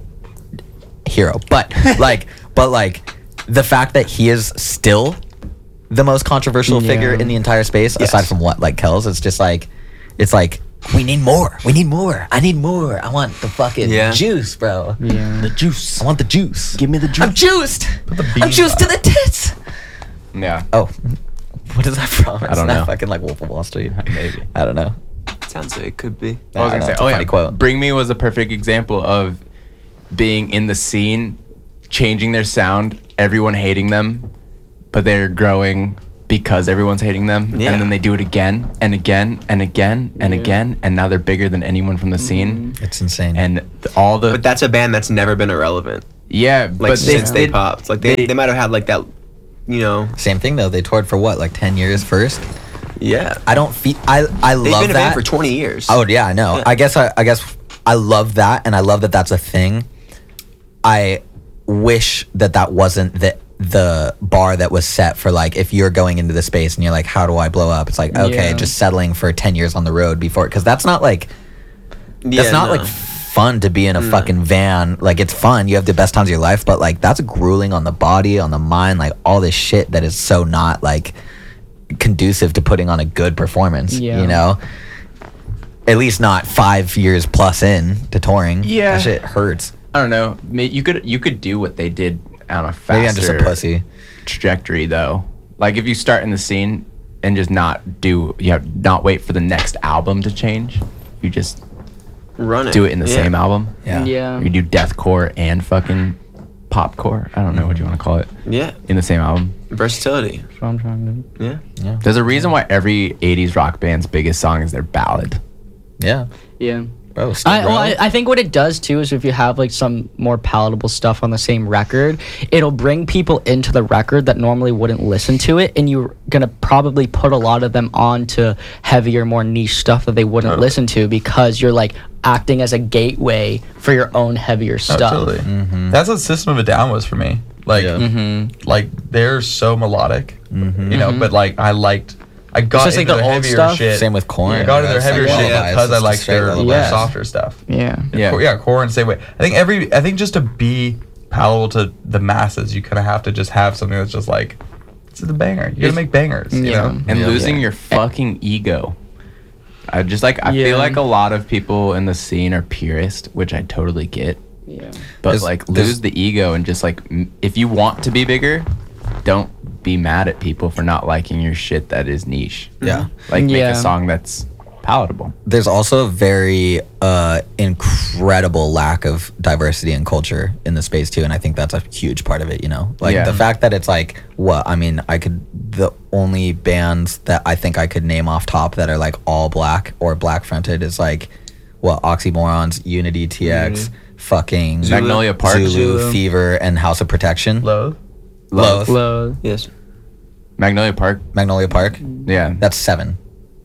hero, but like, but like the fact that he is still the most controversial Yeah. figure in the entire space, Yes. aside from what like Kells, it's just like, it's like we need more, we need more, I need more, I want the fucking Yeah. juice, bro, Yeah. the juice, I want the juice, Give me the I'm juiced, the I'm bean juiced to the tits. yeah, Oh, what is that from? I It's don't not know. fucking like Wolf of Wall Street. maybe. I don't know. sounds like it could be. I was I gonna know, say, it's a oh funny yeah, quote. Bring Me was a perfect example of being in the scene, changing their sound, everyone hating them, but they're growing because everyone's hating them, Yeah. and then they do it again and again and again and Yeah. again, and now they're bigger than anyone from the scene. It's insane. And th- all the But that's a band that's never been irrelevant. yeah, Like but since they, they, popped, like they, they- they might have had like that, you know. Same thing though. They toured for what, like ten years first. Yeah. I don't feel. I I They've love been a that band for twenty years. Oh yeah, I know. Yeah. I guess I, I guess I love that, and I love that that's a thing. I wish that that wasn't the the bar that was set for, like, if you're going into the space and you're like, how do I blow up? It's like, okay, Yeah. just settling for ten years on the road before, because that's not like that's Yeah, not no. like fun to be in a No. fucking van. Like, it's fun, you have the best times of your life, but like that's grueling on the body, on the mind, like all this shit that is so not like conducive to putting on a good performance. Yeah. You know, at least not five years plus in to touring. Yeah. That shit hurts. I don't know. May- You could you could do what they did on a faster Maybe I'm just a pussy. trajectory though. Like if you start in the scene and just not do you have not wait for the next album to change. You just Run it. do it in the Yeah. same album. Yeah. Yeah. You do deathcore and fucking popcore. I don't know what you want to call it Yeah. in the same album. Versatility. That's what I'm trying to do. Yeah. There's a reason why every eighties rock band's biggest song is their ballad. Yeah. Yeah. Bro, Skid I, well, Row. I, I think what it does too is if you have like some more palatable stuff on the same record, it'll bring people into the record that normally wouldn't listen to it, and you're gonna probably put a lot of them on to heavier, more niche stuff that they wouldn't Totally. listen to because you're like acting as a gateway for your own heavier Oh, stuff. totally. That's what System of a Down was for me. Like, Yeah. Mm-hmm. like they're so melodic, Mhm. you know. Mhm. But like, I liked, I got just like into the the old heavier stuff? shit. Same with Korn. I got into their That's heavier like shit lullabies. because I It's liked straight their, their lullabies. Yes. softer stuff. Yeah. Yeah. Cor- yeah, Korn same way. I think every, I think just to be palatable to the masses, you kind of have to just have something that's just like, this is a banger. You gotta It's- make bangers, you Yeah. know. And Yeah. losing Yeah. your fucking ego. I just like I Yeah. feel like a lot of people in the scene are purist, which I totally get. Yeah. But There's- like there's- lose the ego and just like m- if you want to be bigger, don't be mad at people for not liking your shit that is niche. Yeah. Like make Yeah. a song that's palatable. There's also a very uh, incredible lack of diversity and culture in the space too, and I think that's a huge part of it. You know, like Yeah. the fact that it's like what I mean. I could the only bands that I think I could name off top that are like all black or black fronted is like what Oxymorons, Unity, T X, fucking Zulu. Magnolia Park. Zulu, Zulu. Fever, and House of Protection. Loathe. Loathe. Low. Yes. Magnolia Park. Magnolia Park. Yeah. That's seven.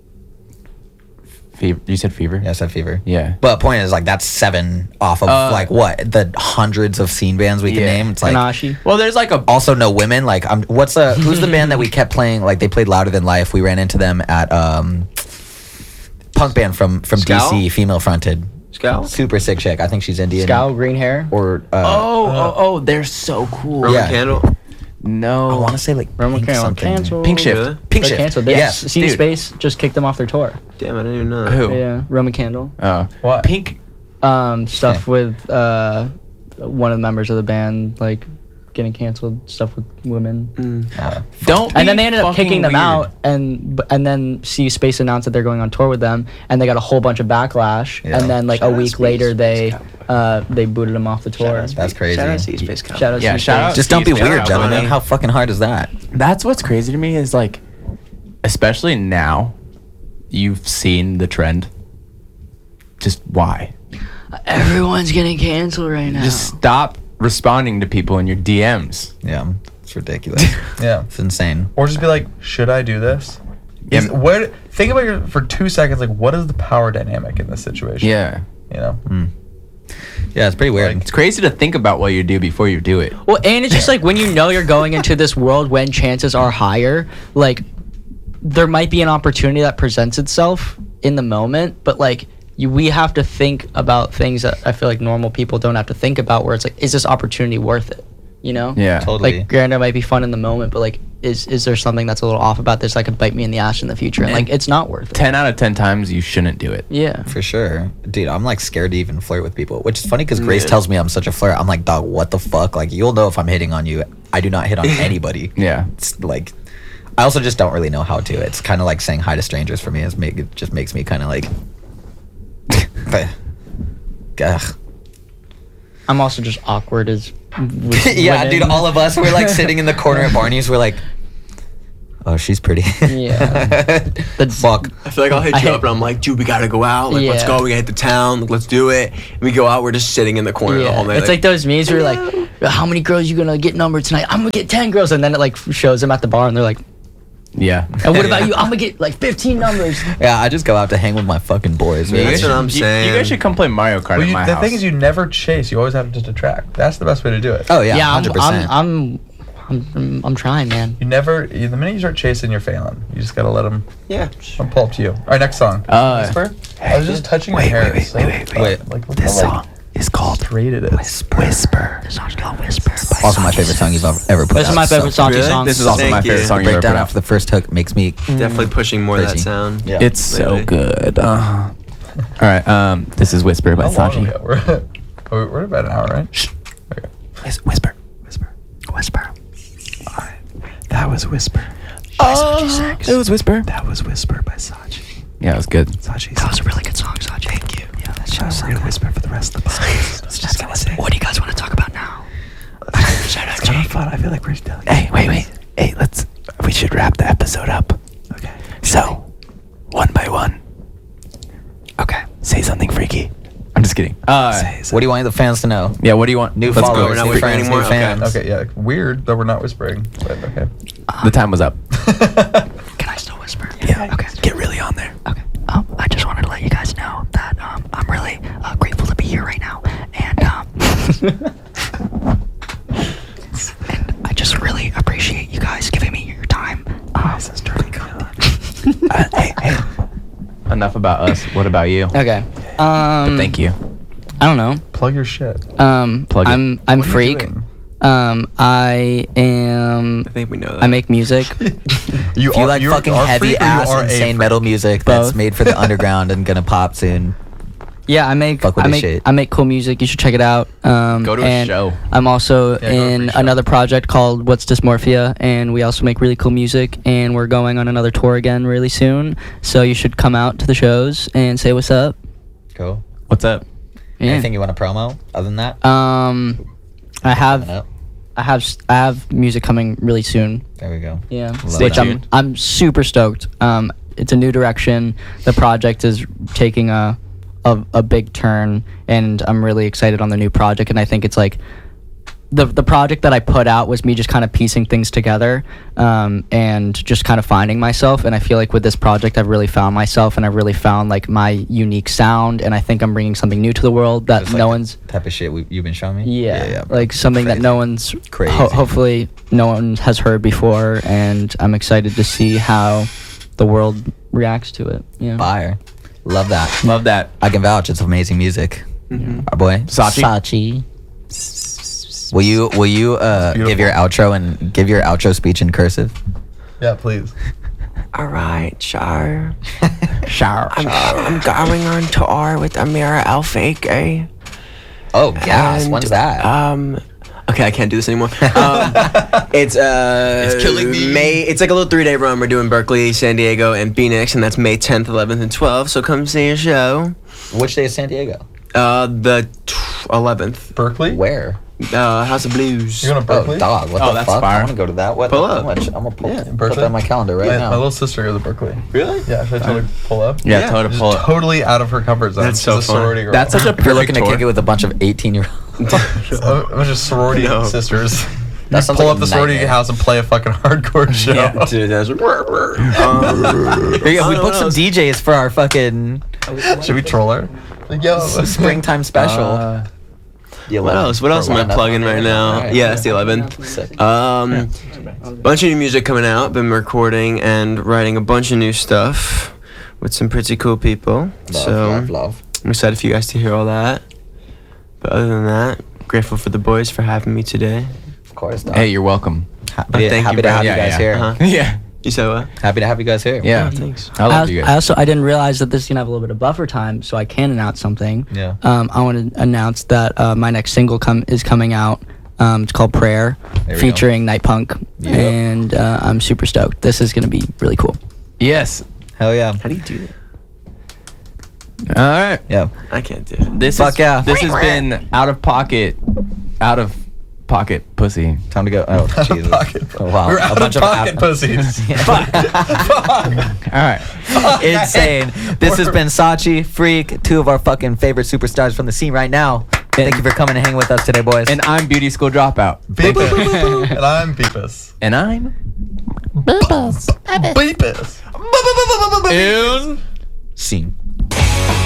Fever. You said Fever? Yeah, I said Fever. Yeah. But point is, like, that's seven off of Uh, like what the hundreds of scene bands we can Yeah. name. It's like Kanashi. Well, there's like a also no women. Like, I'm what's the who's the band that we kept playing? Like, they played Louder Than Life. We ran into them at um, punk band from from Scowl? D C, female fronted, Scowl? super sick chick. I think she's Indian. Scowl, green hair. or uh, Oh, oh, oh, they're so cool. Roman Yeah. Candle? No. I want to say like Roman Pink Candle something. canceled. Pink Shift. Really? Pink They're Shift. canceled. They, Yes, C dude. Space just kicked them off their tour. Damn, I didn't even know that. Who? Yeah, Roman Candle. Oh. What? Pink. Um, stuff Okay. with uh, one of the members of the band like getting canceled. Stuff with women. Uh, Don't. And then be they ended up fucking kicking them weird. out, and b- and then C Space announced that they're going on tour with them, and they got a whole bunch of backlash. Yeah. And then like Shout a out week Space- later, Space they Cowboy. uh, they booted them off the tour. Shout out Shout That's Space- crazy. Shout out to Space Cowboy. out Yeah, C shout out. Space. just don't be Shout weird, out, gentlemen. Bonnie. How fucking hard is that? That's what's crazy to me is like, especially now, you've seen the trend. Just why? Everyone's getting canceled right now. Just stop responding to people in your D Ms. Yeah, it's ridiculous. Yeah. It's insane. Or just be like, should I do this? Yeah. Is, where, think about your for two seconds. Like, what is the power dynamic in this situation? Yeah. You know. Mm. Yeah, it's pretty weird. It's crazy to think about what you do before you do it. Well, and it's just like when you know you're going into this world when chances are higher, like there might be an opportunity that presents itself in the moment, but like you, we have to think about things that I feel like normal people don't have to think about. Where it's like, is this opportunity worth it? You know? Yeah. Totally. Like, granted, it might be fun in the moment, but like, is is there something that's a little off about this that could bite me in the ass in the future? And like, it's not worth it. ten out of ten times you shouldn't do it. Yeah. For sure. Dude, I'm like scared to even flirt with people, which is funny because Grace Yeah. tells me I'm such a flirt. I'm like, dog, what the fuck? Like, you'll know if I'm hitting on you. I do not hit on anybody. Yeah. It's like, I also just don't really know how to. It's kind of like saying hi to strangers for me. It's make, it just makes me kind of like, ugh. I'm also just awkward as. Yeah, dude. All of us were like sitting in the corner at Barney's. We're like, oh, she's pretty. Yeah. That's- Fuck. I feel like I'll hit I you hate- up and I'm like, dude, we gotta go out. Like, let's Yeah. go. We gotta hit the town. Like, let's do it. And we go out. We're just sitting in the corner the whole Yeah. night. It's like those memes where you're like, how many girls you gonna get numbered tonight? I'm gonna get ten girls, and then it like shows them at the bar, and they're like, Yeah. and what about you? I'm gonna get like fifteen numbers. Yeah, I just go out to hang with my fucking boys. You Right? That's guys what I'm should- you- saying. You guys should come play Mario Kart Well, at you, my the house. thing is, you never chase. You always have to just attract. That's the best way to do it. Oh yeah, Yeah, I'm, hundred I'm, percent. I'm, I'm, I'm, I'm trying, man. You never. You, the minute you start chasing, you're failing. You just gotta let them. yeah. I'm pull up to you. All right, next song. Uh, Whisper. I was just touching wait, your hair. wait, It's so wait, wait, fun. wait. Like, look This how, song is called like, straight it is. Whisper. The song's called Whisper. by Also, my Sachi. favorite song you've ever- ever put This out. is my favorite so- Sachi Really? song. This is also Thank my favorite you. song The you ever breakdown put after out. the first hook makes me. Definitely pushing more of that Crazy. sound. Yeah. It's so Lately. good. Uh, all right. Um, this is Whisper by How long Sachi. ago? We're, we're we're about an hour, right? Shh. Okay. Whis- Whisper. Whisper. Whisper. That was Whisper. Oh, It was Whisper. That was Whisper by Sachi. Yeah, it was good. Sachi. That was a really good song, Sachi. Thank you. Yeah, that's just We're gonna whisper for the rest of the podcast. Let's just gonna say. What do you guys want to talk about now? It's kind of fun. I feel like we're still. Hey, wait, wait. Hey, let's. We should wrap the episode up. Okay. So, one by one. Okay. Say something freaky. I'm just kidding. Uh, What do you want the fans to know? yeah. What do you want? New Let's go. followers, We're not new whispering friends, anymore? new Okay. fans. Okay, yeah. Weird that we're not whispering, but okay. The time was up. Can I still whisper? Yeah. Okay. Get really on there. Okay. Um, I just wanted to let you guys know that um, I'm really uh, grateful to be here right now, and um, and I just really appreciate you guys giving me your time. Um, uh, hey, hey. Enough about us. What about you? okay. Um, Thank you. I don't know. Plug your shit. Um, Plug it. I'm I'm What are you freak. doing? Um, I am. I think we know that. I make music. You If you like fucking heavy ass, are a insane freak? metal music that's Both. made for the underground and gonna pop soon. Yeah, I make Fuck with I this make shit. I make cool music. You should check it out. Um, Go to a and show. I'm also Yeah, go to a in free show. another project called What's Dysmorphia, and we also make really cool music. And we're going on another tour again really soon. So you should come out to the shows and say what's up. Cool. What's up? Yeah. Anything you want to promo other than that? Um, I Coming have up? I have s- I have music coming really soon. There we go. Yeah, Love which that. I'm I'm super stoked. Um, it's a new direction. The project is taking a, a a big turn, and I'm really excited on the new project. And I think it's like the the project that I put out was me just kind of piecing things together, um, and just kind of finding myself. And I feel like with this project, I've really found myself, and I've really found like my unique sound. And I think I'm bringing something new to the world that Just no like one's. type of shit we, you've been showing me. Yeah, bro. like something that Crazy. no one's Crazy. ho- hopefully no one has heard before, and I'm excited to see how the world reacts to it. Yeah. Fire. Love that. Love that. I can vouch. It's amazing music. Our boy Sachi. Sachi. Will you will you uh, give your outro and give your outro speech in cursive? Yeah, please. All right, Char. Shower. I'm, I'm going on tour with Amira Alpha A K. Oh gas! And, When's that? Um, okay, I can't do this anymore. Um, it's uh, It's killing me. May. It's like a little three-day run. We're doing Berkeley, San Diego, and Phoenix, and that's May tenth, eleventh, and twelfth. So come see a show. Which day is San Diego? Uh, the eleventh. Berkeley? Where? Uh, House of Blues. You going to Berkeley? Oh dog! What Oh, the that's fuck? fire. I want to go to that. What? Pull how up. much? I'm gonna pull, Yeah. put Berkeley? that on my calendar right my, now. my little sister goes to Berkeley. Really? Yeah, should I tell her to pull up? Yeah, Yeah. tell her to Just pull it. totally out of her comfort zone. That's She's so a fun. sorority girl. That's such a if you're looking perfect to kick it tour. with a bunch of eighteen year olds, a bunch of sorority No. sisters. That You sounds pull like up a the sorority nightmare. house and play a fucking hardcore show. Yeah. Dude, that's. um, Here you go. We I don't booked some know. D Js for our fucking Should we troll her? Like, yo. springtime special. Uh, The What eleventh. else? What else am I Lineup. plugging right now? Alright. Yeah, it's the eleventh. Sick. Um, bunch of new music coming out. Been recording and writing a bunch of new stuff with some pretty cool people. Love, so love, love. I'm excited for you guys to hear all that. But other than that, grateful for the boys for having me today. Of course. Dog. hey, you're welcome. happy, Oh, thank happy you, to bro. have Yeah, you guys yeah. here. Uh-huh. Yeah. You said what? Happy to have you guys here. Yeah. Oh, thanks. I I, love als- you I guys. also I didn't realize that this is gonna have a little bit of buffer time, so I can announce something. Yeah. Um, I want to announce that uh, my next single come is coming out. Um, it's called Prayer, There we featuring Night Punk, Yep. and uh, I'm super stoked. This is gonna be really cool. Yes. Hell yeah. How do you do that? All right. Yeah. I can't do it. This Fuck is, yeah. This has been out of pocket, out of pocket pussy. Time to go. Oh, Jesus. Pocket. Oh, wow. We're A out bunch of of pocket app- pussies. All right. Insane. This has been Sachi, Freak, two of our fucking favorite superstars from the scene right now. Thank you for coming and hanging with us today, boys. And I'm Beauty School Dropout. Beepus. And I'm Beepus. And I'm Beepus. Beepus. in Scene.